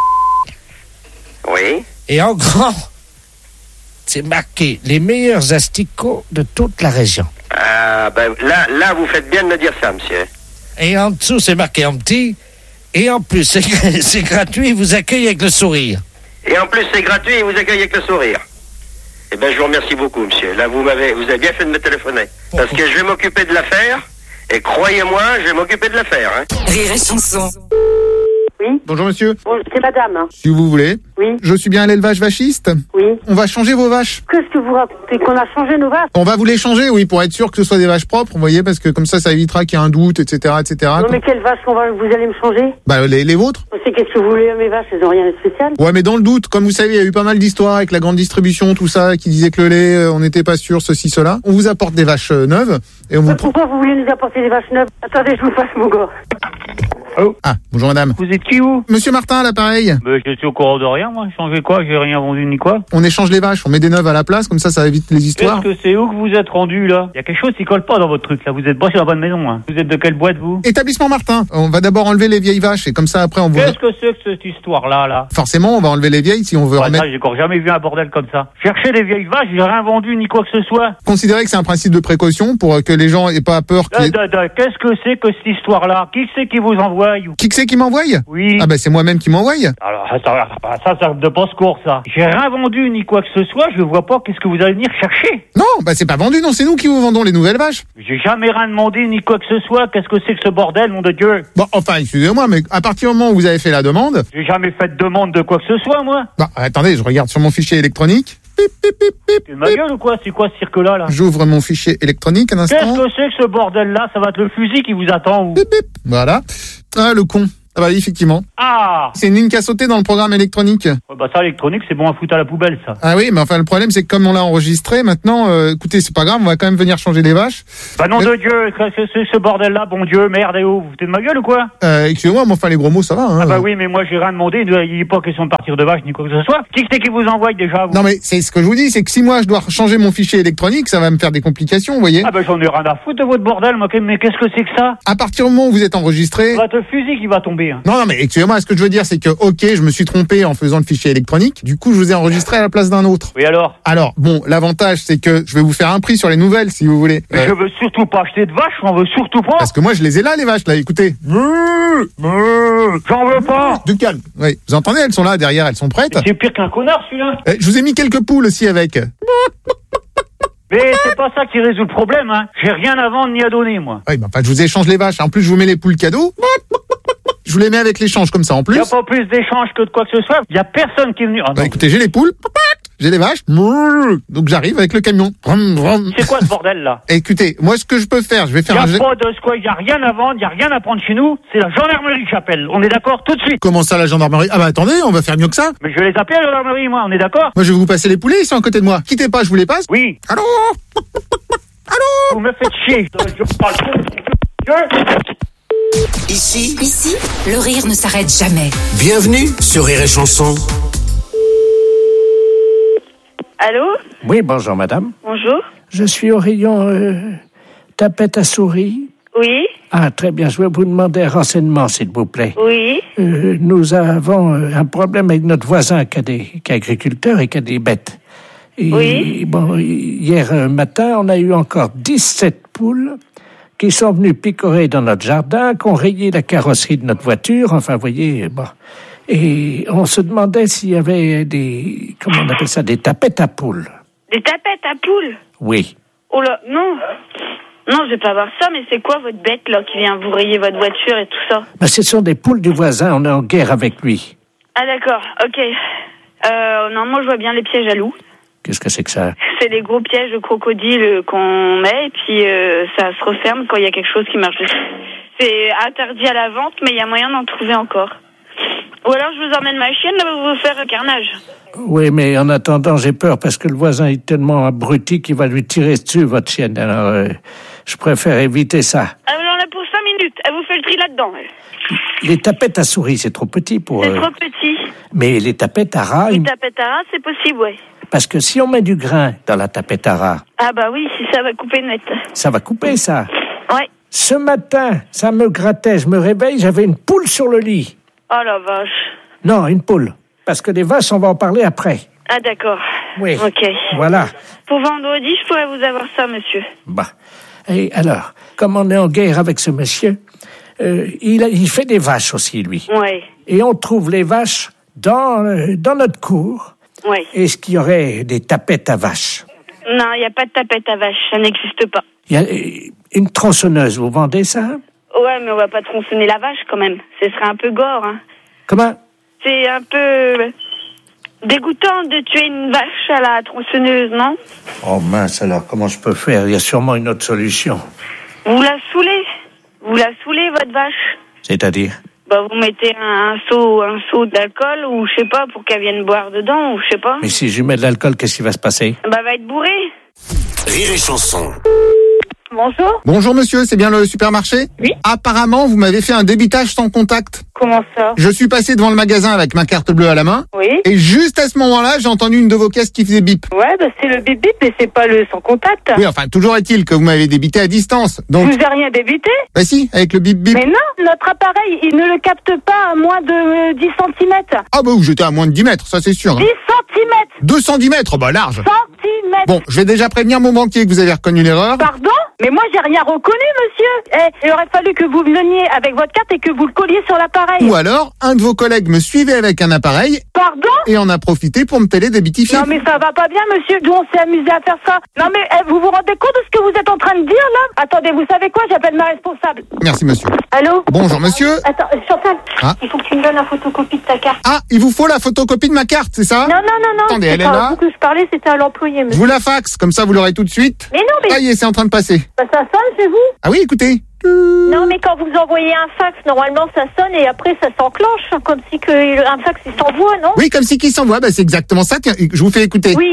Oui. Et en grand, c'est marqué les meilleurs asticots de toute la région. Ah, ben là, là, vous faites bien de me dire ça, monsieur. Et en dessous, c'est marqué en petit. Et en plus, c'est, c'est gratuit, ils vous accueillent avec le sourire. Et en plus, c'est gratuit, ils vous accueillent avec le sourire. Eh bien, je vous remercie beaucoup, monsieur. Là, vous m'avez, vous avez bien fait de me téléphoner. Parce que je vais m'occuper de l'affaire. Et croyez-moi, je vais m'occuper de l'affaire, hein. Rire et chanson. Oui. Bonjour monsieur. Bon, c'est madame. Si vous voulez. Oui. Je suis bien à l'élevage vachiste. Oui. On va changer vos vaches. Qu'est-ce que vous racontez? Qu'on a changé nos vaches? On va vous les changer, oui, pour être sûr que ce soit des vaches propres, vous voyez, parce que comme ça, ça évitera qu'il y ait un doute, et cetera, et cetera. Non, mais quelles vaches qu'on va, vous allez me changer? Bah, les, les vôtres. C'est qu'est-ce que vous voulez à mes vaches? Elles ont rien de spécial. Ouais, mais dans le doute, comme vous savez, il y a eu pas mal d'histoires avec la grande distribution, tout ça, qui disait que le lait, euh, on n'était pas sûr, ceci, cela. On vous apporte des vaches euh, neuves, et on vous... Pourquoi vous voulez nous apporter des vaches neuves? Attendez, je vous passe mon gars. Oh. Ah, bonjour madame. Vous êtes qui, vous? Monsieur Martin, à l'appareil. Ben, je suis au courant de rien, moi. Changez quoi? J'ai rien vendu ni quoi. On échange les vaches, on met des neuves à la place, comme ça, ça évite les histoires. Qu'est-ce que c'est? Où que vous êtes rendu, là? Il y a quelque chose qui colle pas dans votre truc, là. Vous êtes pas sur la bonne maison, hein. Vous êtes de quelle boîte, vous? Établissement Martin. On va d'abord enlever les vieilles vaches, et comme ça, après, on vous... Qu'est-ce que c'est que cette histoire-là, là? Forcément, on va enlever les vieilles si on veut ouais, remettre... Ça, j'ai encore jamais vu un bordel comme ça. Cherchez les vieilles vaches, j'ai rien vendu ni quoi que ce soit. Considérez que c'est un principe de précaution pour que les gens aient pas peur que... Da, da, da, qu'est-ce que c'est que cette histoire-là? Qui c'est qui vous envoie? Qui c'est qui m'envoie? Oui. Oui. Ah bah c'est moi-même qui m'envoie. Alors, ça, ça, ça de passe-court, ça. J'ai rien vendu ni quoi que ce soit, je vois pas qu'est-ce que vous allez venir chercher. Non, bah c'est pas vendu, non, c'est nous qui vous vendons les nouvelles vaches. J'ai jamais rien demandé ni quoi que ce soit, qu'est-ce que c'est que ce bordel, nom de Dieu? Bon, enfin, excusez-moi, mais à partir du moment où vous avez fait la demande... J'ai jamais fait de demande de quoi que ce soit, moi. Bah, attendez, je regarde sur mon fichier électronique. Pip, pip, pip, pip, Tu ma gueule ou quoi? C'est quoi ce cirque-là, là? J'ouvre mon fichier électronique un instant. Qu'est-ce que c'est que ce bordel-là? Ça va être le fusil qui vous attend, ou? Pip, pip. Voilà. Ah, le con. Ah bah oui, effectivement. Ah! C'est une ligne qui a sauté dans le programme électronique. Ouais, bah ça, électronique, c'est bon à foutre à la poubelle, ça. Ah oui, mais enfin, le problème, c'est que comme on l'a enregistré, maintenant, euh, écoutez, c'est pas grave, on va quand même venir changer les vaches. Bah nom mais... de Dieu, c'est ce, ce bordel-là, bon Dieu, merde, et oh, vous foutez de ma gueule ou quoi? Euh, excusez-moi, mais enfin, les gros mots, ça va, hein. Ah bah oui, mais moi, j'ai rien demandé, il n'est pas question de partir de vache, ni quoi que ce soit. Qui c'est qui vous envoie déjà, vous? Non mais, c'est ce que je vous dis, c'est que si moi, je dois changer mon fichier électronique, ça va me faire des complications, vous voyez? Ah bah j'en ai rien à foutre de votre bordel, moi, mais qu'est-ce que c'est que ça? À partir du moment où vous êtes enregistré... Ça va être le fusil qui va tomber, hein. Non, non, mais excusez-moi, ce que je veux dire, c'est que, ok, je me suis trompé en faisant le fichier électronique. Du coup, je vous ai enregistré à la place d'un autre. Oui, alors? Alors, bon, l'avantage, c'est que je vais vous faire un prix sur les nouvelles, si vous voulez. Mais euh... je veux surtout pas acheter de vaches, j'en veux surtout pas. Parce que moi, je les ai là, les vaches, là, écoutez. J'en veux pas. Du calme. Oui. Vous entendez, elles sont là, derrière, elles sont prêtes. C'est pire qu'un connard, celui-là. Eh, je vous ai mis quelques poules aussi avec. Mais c'est pas ça qui résout le problème, hein. J'ai rien à vendre ni à donner, moi. Oui, bah, enfin, je vous échange les vaches. En plus, je vous mets les poules cadeaux. Je vous les mets avec l'échange comme ça en plus. Il n'y a pas plus d'échange que de quoi que ce soit. Il n'y a personne qui est venu. Oh, bah écoutez, j'ai les poules, j'ai les vaches, donc j'arrive avec le camion. C'est quoi ce bordel là? Écoutez, moi ce que je peux faire, je vais faire y a un... Il n'y a pas de quoi, il n'y a rien à vendre, il n'y a rien à prendre chez nous. C'est la gendarmerie que j'appelle. On est d'accord tout de suite? Comment ça la gendarmerie? Ah bah attendez, on va faire mieux que ça. Mais je vais les appeler la gendarmerie, moi, on est d'accord? Moi je vais vous passer les poulets, ils sont à côté de moi. Quittez pas, je vous les passe. Oui. Allô? Allô? Vous me faites chier. Je parle trop. Ici, Ici, le rire ne s'arrête jamais. Bienvenue sur Rire et Chanson. Allô? Oui, bonjour madame. Bonjour. Je suis au rayon euh, tapette à souris. Oui. Ah, très bien, je vais vous demander un renseignement, s'il vous plaît. Oui. Euh, nous avons euh, un problème avec notre voisin qui, a des, qui est agriculteur et qui a des bêtes. Et, oui. Bon, hier matin, on a eu encore dix-sept poules qui sont venus picorer dans notre jardin, qui ont rayé la carrosserie de notre voiture, enfin, vous voyez, bon. Et on se demandait s'il y avait des, comment on appelle ça, des tapettes à poules. Des tapettes à poules? Oui. Oh là, non. Non, je vais pas voir ça, mais c'est quoi votre bête, là, qui vient vous rayer votre voiture et tout ça? Ben, ce sont des poules du voisin, on est en guerre avec lui. Ah, d'accord, ok. Euh, non, moi, je vois bien les pièges à loups. Qu'est-ce que c'est que ça? C'est des gros pièges de crocodile qu'on met et puis euh, ça se referme quand il y a quelque chose qui marche dessus. C'est interdit à la vente, mais il y a moyen d'en trouver encore. Ou alors je vous emmène ma chienne, vous vous faire un carnage. Oui, mais en attendant, j'ai peur parce que le voisin est tellement abruti qu'il va lui tirer dessus, votre chienne. Alors, euh, je préfère éviter ça. Elle en a pour cinq minutes. Elle vous fait le tri là-dedans. Les tapettes à souris, c'est trop petit pour... C'est euh... trop petit. Mais les tapettes à rats... Les ils... tapettes à rats, c'est possible, ouais. Parce que si on met du grain dans la tapette à rats... Ah bah oui, si ça va couper net. Ça va couper, ça. Ouais. Ce matin, ça me grattait, je me réveille, j'avais une poule sur le lit. Oh la vache. Non, une poule. Parce que les vaches, on va en parler après. Ah d'accord. Oui. Ok. Voilà. Pour vendredi, je pourrais vous avoir ça, monsieur. Bah. Et alors, comme on est en guerre avec ce monsieur, euh, il, a, il fait des vaches aussi, lui. Ouais. Et on trouve les vaches dans, euh, dans notre cour. Ouais. Est-ce qu'il y aurait des tapettes à vaches? Non, il n'y a pas de tapette à vache, ça n'existe pas. Il y a euh, une tronçonneuse, vous vendez ça? Ouais, mais on va pas tronçonner la vache quand même. Ce serait un peu gore, hein. Comment? C'est un peu dégoûtant de tuer une vache à la tronçonneuse, non? Oh mince, alors comment je peux faire? Il y a sûrement une autre solution. Vous la saoulez. Vous la saoulez, votre vache. C'est-à-dire? Bah, vous mettez un, un seau, un seau d'alcool, ou je sais pas, pour qu'elle vienne boire dedans, ou je sais pas. Mais si je lui mets de l'alcool, qu'est-ce qui va se passer? Bah, elle va être bourrée. Rire et Chanson. Bonjour. Bonjour monsieur, c'est bien le supermarché? Oui. Apparemment, vous m'avez fait un débitage sans contact. Comment ça? Je suis passé devant le magasin avec ma carte bleue à la main. Oui. Et juste à ce moment-là, j'ai entendu une de vos caisses qui faisait bip. Ouais, bah c'est le bip bip, mais c'est pas le sans contact. Oui, enfin, toujours est-il que vous m'avez débité à distance. Donc... Je vous ai rien débité? Bah si, avec le bip bip. Mais non, notre appareil, il ne le capte pas à moins de dix centimètres. Ah bah oui, j'étais à moins de dix mètres, ça c'est sûr. Hein. dix centimètres. deux cent dix mètres, bah large. Centimètres. Bon, je vais déjà prévenir mon banquier que vous avez reconnu l'erreur. Pardon? Mais moi, j'ai rien reconnu, monsieur. Eh, il aurait fallu que vous veniez avec votre carte et que vous le colliez sur l'appareil. Ou alors, un de vos collègues me suivait avec un appareil. Pardon? Et en a profité pour me télédébitifier. Non, mais ça va pas bien, monsieur. D'où on s'est amusé à faire ça. Non, mais eh, vous vous rendez compte de ce que vous êtes en train de dire, là? Attendez, vous savez quoi? J'appelle ma responsable. Merci, monsieur. Allô? Bonjour, monsieur. Attends, Chantal, Ah. il faut que tu me donnes la photocopie de ta carte. Ah, il vous faut la photocopie de ma carte, c'est ça? Non, non, non, non. Attendez, c'est elle est pas là. à vous que je parlais, c'était à l'employé, Je monsieur. vous la faxe, comme ça vous l'aurez tout de suite. Mais non, mais... Ça y est, c'est en train de passer. Bah, ça sonne chez vous? Ah oui, écoutez. Non, mais quand vous envoyez un fax, normalement ça sonne et après ça s'enclenche, hein, comme si que un fax il s'envoie, non? Oui, comme si qui s'envoie, bah c'est exactement ça. Tiens, je vous fais écouter. Oui.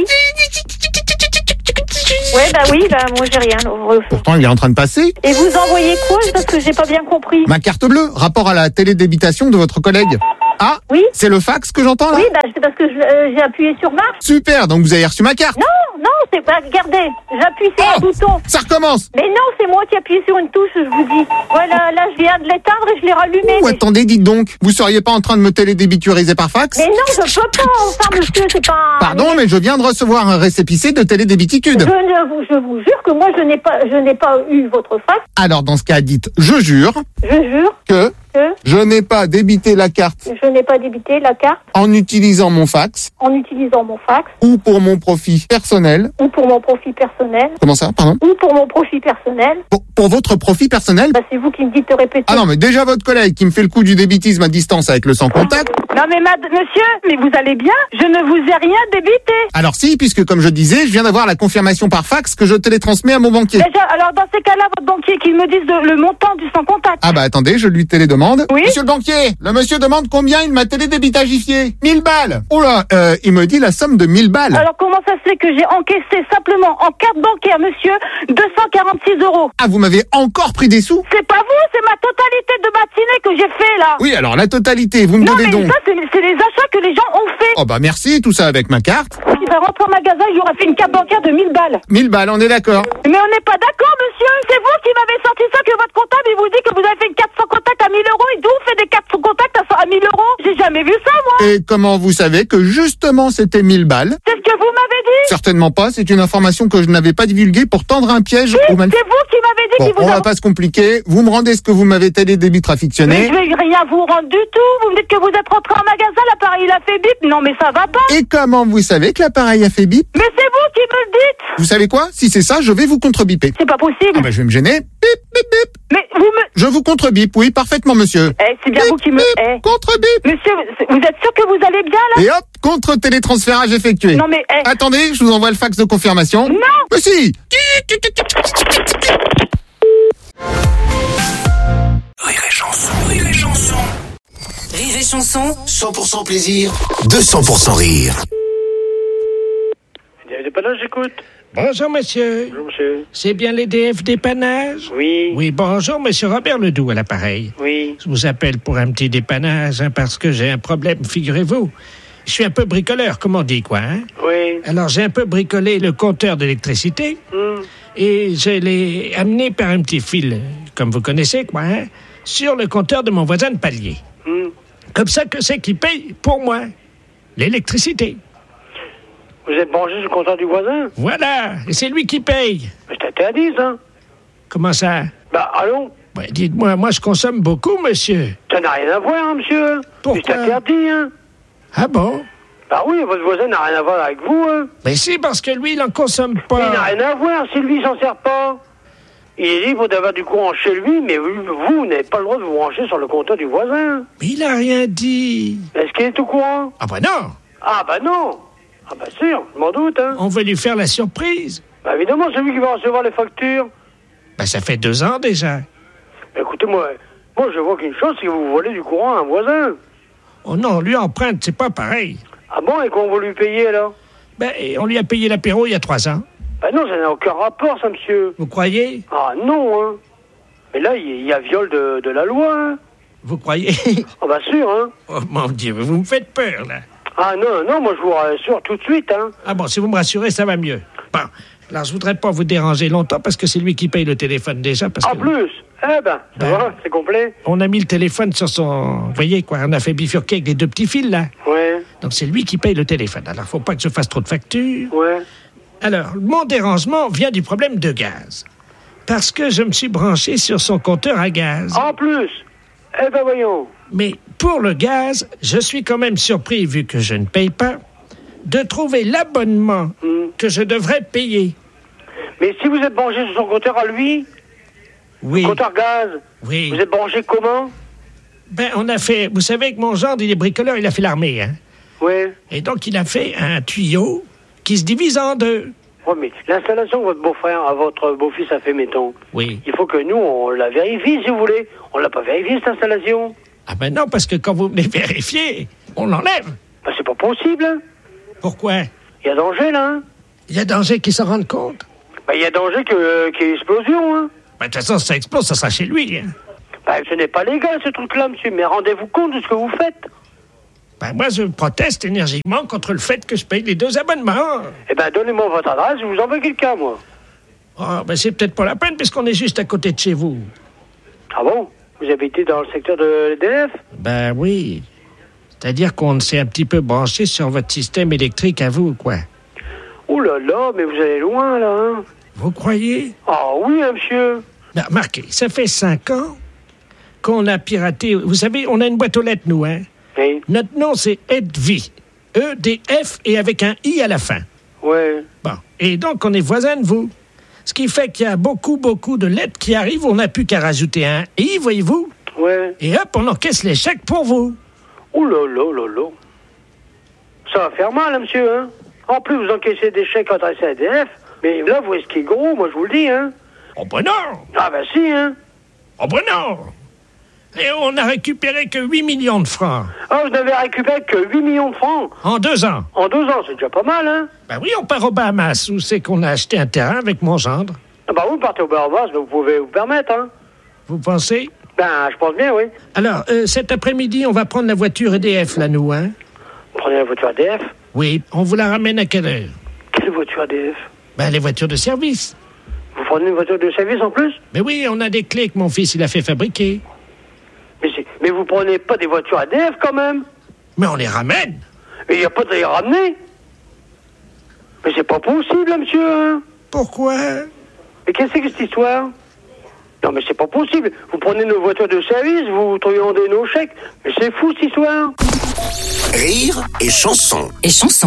Ouais, bah oui, bah moi j'ai rien. non. Pourtant, il est en train de passer. Et vous envoyez quoi? Parce que j'ai pas bien compris. Ma carte bleue, rapport à la télédébitation de votre collègue. Ah, oui. C'est le fax que j'entends là? Oui, bah c'est parce que je- euh, j'ai appuyé sur marque. Super, donc vous avez reçu ma carte. Non, non, c'est pas. Regardez, j'appuie sur Oh, un bouton. Ça recommence. Mais non, c'est moi qui appuie sur une touche, je vous dis. Voilà, là je viens de l'éteindre et je l'ai rallumé. Ou mais... attendez, dites donc, vous seriez pas en train de me télédébituriser par fax? mais non, je peux pas, enfin monsieur, c'est pas un... Pardon, mais je viens de recevoir un récépissé de Je, télédébititude. ne vous, je vous jure que moi je n'ai pas, je n'ai pas eu votre fax. Alors dans ce cas, dites, je jure Je jure que que je n'ai pas débité la carte je n'ai pas débité la carte en utilisant mon fax en utilisant mon fax ou pour mon profit personnel. ou pour mon profit personnel Comment ça, pardon? ou pour mon profit personnel. Pour, pour votre profit personnel? Bah, c'est vous qui me dites de répéter. Ah non, mais déjà votre collègue qui me fait le coup du débitisme à distance avec le sans contact. Non mais mad- monsieur, mais vous allez bien? Je ne vous ai rien débité. Alors si, puisque comme je disais, je viens d'avoir la confirmation par fax que je télétransmets à mon banquier. Déjà, alors dans ces cas-là, votre banquier qu'il me dise de- le montant du sans contact. Ah bah attendez, je lui télédemande. Oui. Monsieur le banquier, le monsieur demande combien il m'a télédébitagifié. mille balles. Oh là, euh, il me dit la somme de mille balles. Alors comment ça se fait que j'ai encaissé simplement en carte bancaire, monsieur, deux cent quarante-six euros? Ah, vous m'avez encore pris des sous? C'est pas vous, c'est ma totalité de matinée que j'ai fait là. Oui, alors la totalité, vous me Non devez mais donc. ça, c'est c'est les achats que les gens ont fait. Oh bah merci, tout ça avec ma carte. Il va rentrer en magasin, il aurait fait une carte bancaire de mille balles. mille balles, on est d'accord. Mais on n'est pas d'accord, monsieur. C'est vous qui m'avez sorti ça, que votre comptable, il vous dit que vous avez fait une carte sans contact à mille euros. Et d'où on fait des cartes sans contact à à mille euros? J'ai jamais vu ça, moi. Et comment vous savez que justement c'était mille balles? C'est ce que vous m'avez dit. Certainement pas, c'est une information que je n'avais pas divulguée pour tendre un piège Oui, aux mal... c'est vous qui m'avez dit Bon, qu'il vous on a... va pas se compliquer, vous me rendez ce que vous m'avez télédébit Mais trafictionné. je vais rien vous rendre du tout. Vous me dites que vous êtes rentré en magasin, l'appareil il a fait bip. Non, mais ça va pas. Et comment vous savez que l'appareil a fait bip? Mais c'est vous qui me le dites. Vous savez quoi? Si c'est ça, je vais vous contre-biper. C'est pas possible. Ah bah je vais me gêner. Bip, bip, bip. Mais vous me... Je vous contre-bip, oui, parfaitement, monsieur. Eh, c'est bien Bip, vous qui me... bip, Eh. contre-bip. Monsieur, vous êtes sûr que vous allez bien, là? Et hop, contre-télétransférage effectué. Non, mais... eh. Attendez, je vous envoie le fax de confirmation. Non. Mais si. Rire et chanson, rire et chanson. Rire et chanson, cent pour cent plaisir, deux cents pour cent rire. Il y a des dépannage, j'écoute. Bonjour, monsieur. Bonjour, monsieur. C'est bien l'E D F dépannage? Oui. Oui, bonjour, monsieur Robert Ledoux à l'appareil. Oui. Je vous appelle pour un petit dépannage, hein, parce que j'ai un problème, figurez-vous. Je suis un peu bricoleur, comme on dit, quoi, hein? Oui. Alors, j'ai un peu bricolé le compteur d'électricité Hmm. et je l'ai amené par un petit fil, comme vous connaissez, quoi, hein, sur le compteur de mon voisin de palier. Hmm. Comme ça que c'est qui paye pour moi l'électricité. Vous êtes branché sur le compteur du voisin? Voilà, et c'est lui qui paye. Mais c'est interdit, ça. Comment ça? Bah, allons. Ouais, dites-moi, moi je consomme beaucoup, monsieur. Ça n'a rien à voir, hein, monsieur. Pourquoi? C'est interdit, hein. Ah bon? Bah oui, votre voisin n'a rien à voir avec vous, hein. Mais si, parce que lui, il en consomme Il n'a pas. rien à voir si lui, il s'en sert pas. Il est libre d'avoir du courant chez lui, mais vous, vous n'avez pas le droit de vous brancher sur le compteur du voisin. Mais il a rien dit. Est-ce qu'il est au courant? Ah bah non, Ah bah non. Ah bah sûr, je m'en doute, hein. on veut lui faire la surprise. Bah évidemment, c'est lui qui va recevoir les factures. Bah ça fait deux ans déjà. Écoutez, moi, moi je vois qu'une chose, c'est que vous volez du courant à un voisin. Oh non, lui emprunte, c'est pas pareil. Ah bon, et qu'on va lui payer, alors? Ben, et on lui a payé l'apéro il y a trois ans. Bah non, ça n'a aucun rapport, ça, monsieur. Vous croyez? Ah non, hein. Mais là, il y, il y a viol de, de la loi, hein. Vous croyez? Ah bah sûr, hein. Oh mon Dieu, vous me faites peur, là. Ah non, non, moi je vous rassure tout de suite, hein. Ah bon, si vous me rassurez, ça va mieux. Bon, alors je voudrais pas vous déranger longtemps parce que c'est lui qui paye le téléphone déjà. Parce En que plus, eh ben, ça Ben. va, c'est complet. on a mis le téléphone sur son... Vous voyez, quoi, on a fait bifurquer avec les deux petits fils, là. Ouais, Donc c'est lui qui paye le téléphone. Alors faut pas que je fasse trop de factures. ouais. Alors, mon dérangement vient du problème de gaz. Parce que je me suis branché sur son compteur à gaz. En plus. Eh ben voyons. Mais pour le gaz, je suis quand même surpris, vu que je ne paye pas, de trouver l'abonnement Hmm. que je devrais payer. Mais si vous êtes branché sur son compteur à lui, Oui. compteur gaz, Oui. vous êtes branché comment? Ben, on a fait... Vous savez que mon gendre, il est bricoleur, il a fait l'armée, hein. Ouais. Et donc, il a fait un tuyau qui se divise en deux. Oh, mais l'installation que votre beau-frère, à votre beau-fils a fait, mettons. Oui. Il faut que nous, on la vérifie, si vous voulez. On l'a pas vérifié, cette installation. Ah ben non, parce que quand vous venez vérifier, on l'enlève. Ben, c'est pas possible, hein. Pourquoi? Il y a danger, là, hein. Il y a danger qu'ils s'en rendent compte. Ben, il y a danger que, euh, qu'il y ait explosion, hein. Ben, de toute façon, si ça explose, ça sera chez lui, hein. Ben, ce n'est pas légal, ce truc-là, monsieur. Mais rendez-vous compte de ce que vous faites. Ben, moi, je proteste énergiquement contre le fait que je paye les deux abonnements. Eh ben, donnez-moi votre adresse, je vous envoie quelqu'un, moi. Ah, ben, c'est peut-être pas la peine, puisqu'on est juste à côté de chez vous. Ah bon? Vous habitez dans le secteur de l'E D F? Ben oui. C'est-à-dire qu'on s'est un petit peu branché sur votre système électrique à vous, quoi. Ouh là là, mais vous allez loin, là, hein. Vous croyez? Ah oui, hein, monsieur. Ben, remarquez, ça fait cinq ans qu'on a piraté... Vous savez, on a une boîte aux lettres, nous, hein? Oui. Notre nom, c'est Edvi. E D F et avec un I à la fin. Ouais. Bon. Et donc, on est voisins de vous. Ce qui fait qu'il y a beaucoup, beaucoup de lettres qui arrivent. On n'a plus qu'à rajouter un I, voyez-vous. Ouais. Et hop, on encaisse les chèques pour vous. Ouh là là là là. Ça va faire mal, hein, monsieur, hein. En plus, vous encaissez des chèques adressés à E D F. Mais là, vous risquez gros, moi, je vous le dis, hein. Oh ben non. Ah ben si, hein. Oh ben non. Et on n'a récupéré que huit millions de francs. Ah, vous n'avez récupéré que huit millions de francs. En deux ans. En deux ans, c'est déjà pas mal, hein. Ben oui, on part aux Bahamas, où c'est qu'on a acheté un terrain avec mon gendre. Ah bah vous partez au Bahamas, mais vous pouvez vous permettre, hein. Vous pensez? Ben, je pense bien, oui. Alors, euh, cet après-midi, on va prendre la voiture E D F, là, nous, hein? Prenez la voiture A D F. Oui, on vous la ramène à quelle heure? Quelle voiture A D F? Ben, les voitures de service. Vous prenez une voiture de service en plus? Mais oui, on a des clés que mon fils, il a fait fabriquer. Mais, c'est- mais vous prenez pas des voitures A D F, quand même? Mais on les ramène. Mais il n'y a pas de les ramener. Mais c'est pas possible, hein, monsieur, hein. Pourquoi? Mais qu'est-ce que c'est que cette histoire? Non, mais c'est pas possible. Vous prenez nos voitures de service, vous truandez nos chèques. Mais c'est fou, cette histoire. Rire et chanson. Et chanson.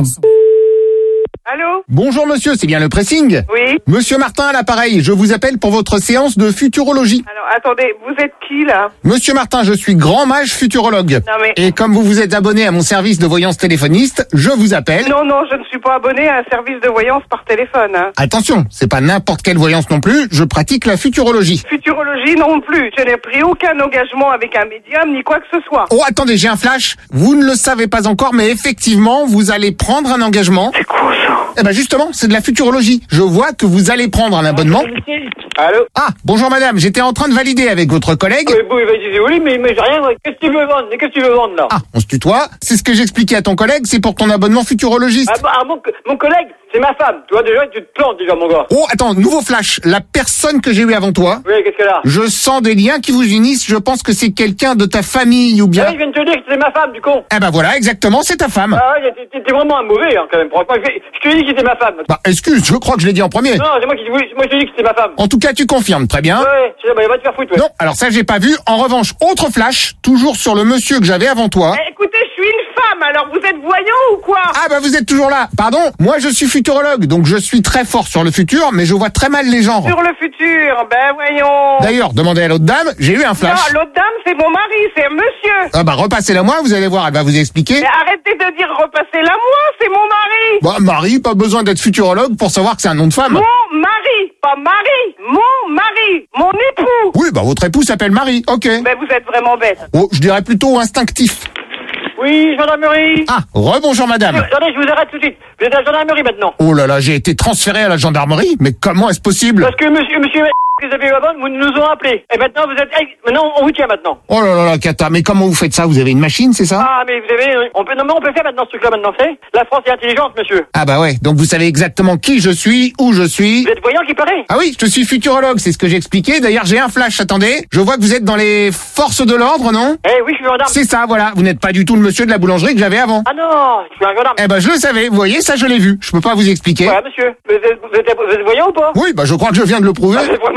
Allô? Bonjour monsieur, c'est bien le pressing? Oui. Monsieur Martin à l'appareil, je vous appelle pour votre séance de futurologie. Alors, attendez, vous êtes qui, là? Monsieur Martin, je suis grand mage futurologue. Non, mais- Et comme vous vous êtes abonné à mon service de voyance téléphoniste, je vous appelle... Non, non, je ne suis pas abonné à un service de voyance par téléphone, hein. Attention, c'est pas n'importe quelle voyance non plus, je pratique la futurologie. Futurologie non plus. Je n'ai pris aucun engagement avec un médium, ni quoi que ce soit. Oh, attendez, j'ai un flash. Vous ne le savez pas encore, mais effectivement, vous allez prendre un engagement. C'est quoi, ça? Eh ben justement, c'est de la futurologie. Je vois que vous allez prendre un abonnement. Allô? Ah, bonjour madame, j'étais en train de valider avec votre collègue. Oui, oui, vas-y, oui, mais, mais j'ai rien. Qu'est-ce que tu veux vendre? Qu'est-ce que tu veux vendre, là? Ah, on se tutoie. C'est ce que j'expliquais à ton collègue, c'est pour ton abonnement futurologiste. Ah, bah, ah, mon, mon collègue, c'est ma femme. Tu vois, déjà, tu te plantes, déjà, mon gars. Oh, attends, nouveau flash. La personne que j'ai eue avant toi, Oui, qu'est-ce qu'elle a? je sens des liens qui vous unissent. Je pense que c'est quelqu'un de ta famille ou bien... Ah, il vient de te dire que c'est ma femme, du con. Eh ben voilà, exactement, c'est ta femme. Ah, ouais, t'es- t'es vraiment un mauvais, hein, quand même. Pour- Je je te dis que c'était ma femme. Bah, excuse, je crois que je l'ai dit en premier. Non, c'est moi qui oui, moi je te dis que c'était ma femme. En tout cas, tu confirmes, très bien. Ouais, c'est bah, va te faire foutre, ouais. Non, alors ça, j'ai pas vu. En revanche, autre flash, toujours sur le monsieur que j'avais avant toi. Eh, écoutez, je suis une femme, alors vous êtes voyant ou quoi? Ah bah vous êtes toujours là. Pardon, moi je suis futurologue, donc je suis très fort sur le futur, mais je vois très mal les genres. Sur le futur, ben voyons. D'ailleurs, demandez à l'autre dame, j'ai eu un flash. Non, l'autre dame, c'est mon mari, c'est un monsieur. Ah bah repassez-la moi, vous allez voir, elle va vous expliquer. Mais arrêtez de dire repassez-la moi, c'est mon mari. Bah Marie, pas besoin d'être futurologue pour savoir que c'est un nom de femme. Mon mari, pas mari, mon mari, mon époux. Oui, bah votre époux s'appelle Marie, ok. Mais vous êtes vraiment bête. Oh, je dirais plutôt instinctif. Oui, gendarmerie. Ah, rebonjour madame. Attendez, je vous arrête tout de suite. Vous êtes à la gendarmerie maintenant. Oh là là, j'ai été transféré à la gendarmerie, mais comment est-ce possible? Parce que monsieur, monsieur, que vous avez eu avant, vous nous ont appelés. Et maintenant, vous êtes, hey, maintenant, on vous tient maintenant. Oh là là là, Kata, mais comment vous faites ça? Vous avez une machine, c'est ça? Ah, mais vous avez, on peut, non, mais on peut faire maintenant ce truc-là maintenant, c'est. La France est intelligente, monsieur. Ah bah ouais, donc vous savez exactement qui je suis, où je suis. Vous êtes voyant qui paraît? Ah oui, je suis futurologue, c'est ce que j'ai expliqué. D'ailleurs, j'ai un flash, attendez. Je vois que vous êtes dans les forces de l'ordre, non? Eh oui, je suis gendarme. C'est ça, voilà. Vous n'êtes pas du tout le monsieur de la boulangerie que j'avais avant. Ah non, je suis un gendarme. Eh ben, je le savais. Vous voyez, ça, je l'ai vu. Je peux pas vous expliquer. Voilà, monsieur. Vous êtes, vous êtes, vous êtes voyant ou pas? Oui, bah, je crois que je viens de le prouver. Ah, c'est vraiment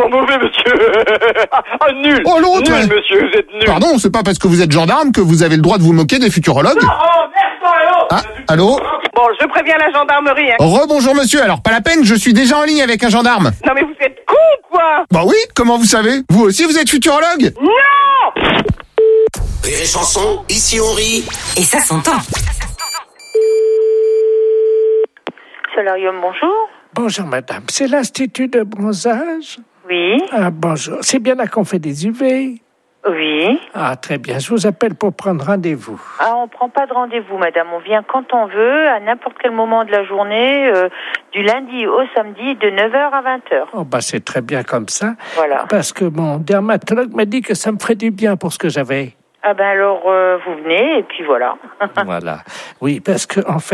mauvais, monsieur. Ah, nul. Oh, l'autre. Nul, monsieur, vous êtes nul. Pardon, c'est pas parce que vous êtes gendarme que vous avez le droit de vous moquer des futurologues. Oh, merde, Ah, allô? Bon, je préviens la gendarmerie, hein. Rebonjour monsieur, alors pas la peine, je suis déjà en ligne avec un gendarme. Non, mais vous êtes con, quoi. Bah oui, comment vous savez? Vous aussi vous êtes futurologue? Non. Rire et chanson, ici on rit. Et ça s'entend. Solarium, bonjour. Bonjour madame, c'est l'Institut de bronzage? Oui. Ah bonjour, c'est bien là qu'on fait des U V? Oui. Ah très bien, je vous appelle pour prendre rendez-vous. Ah, on prend pas de rendez-vous, madame. On vient quand on veut, à n'importe quel moment de la journée, euh, du lundi au samedi, de neuf heures à vingt heures. Oh bah c'est très bien comme ça. Voilà. Parce que mon dermatologue m'a dit que ça me ferait du bien pour ce que j'avais. Ah ben alors, euh, vous venez et puis voilà. Voilà. Oui, parce que en fait,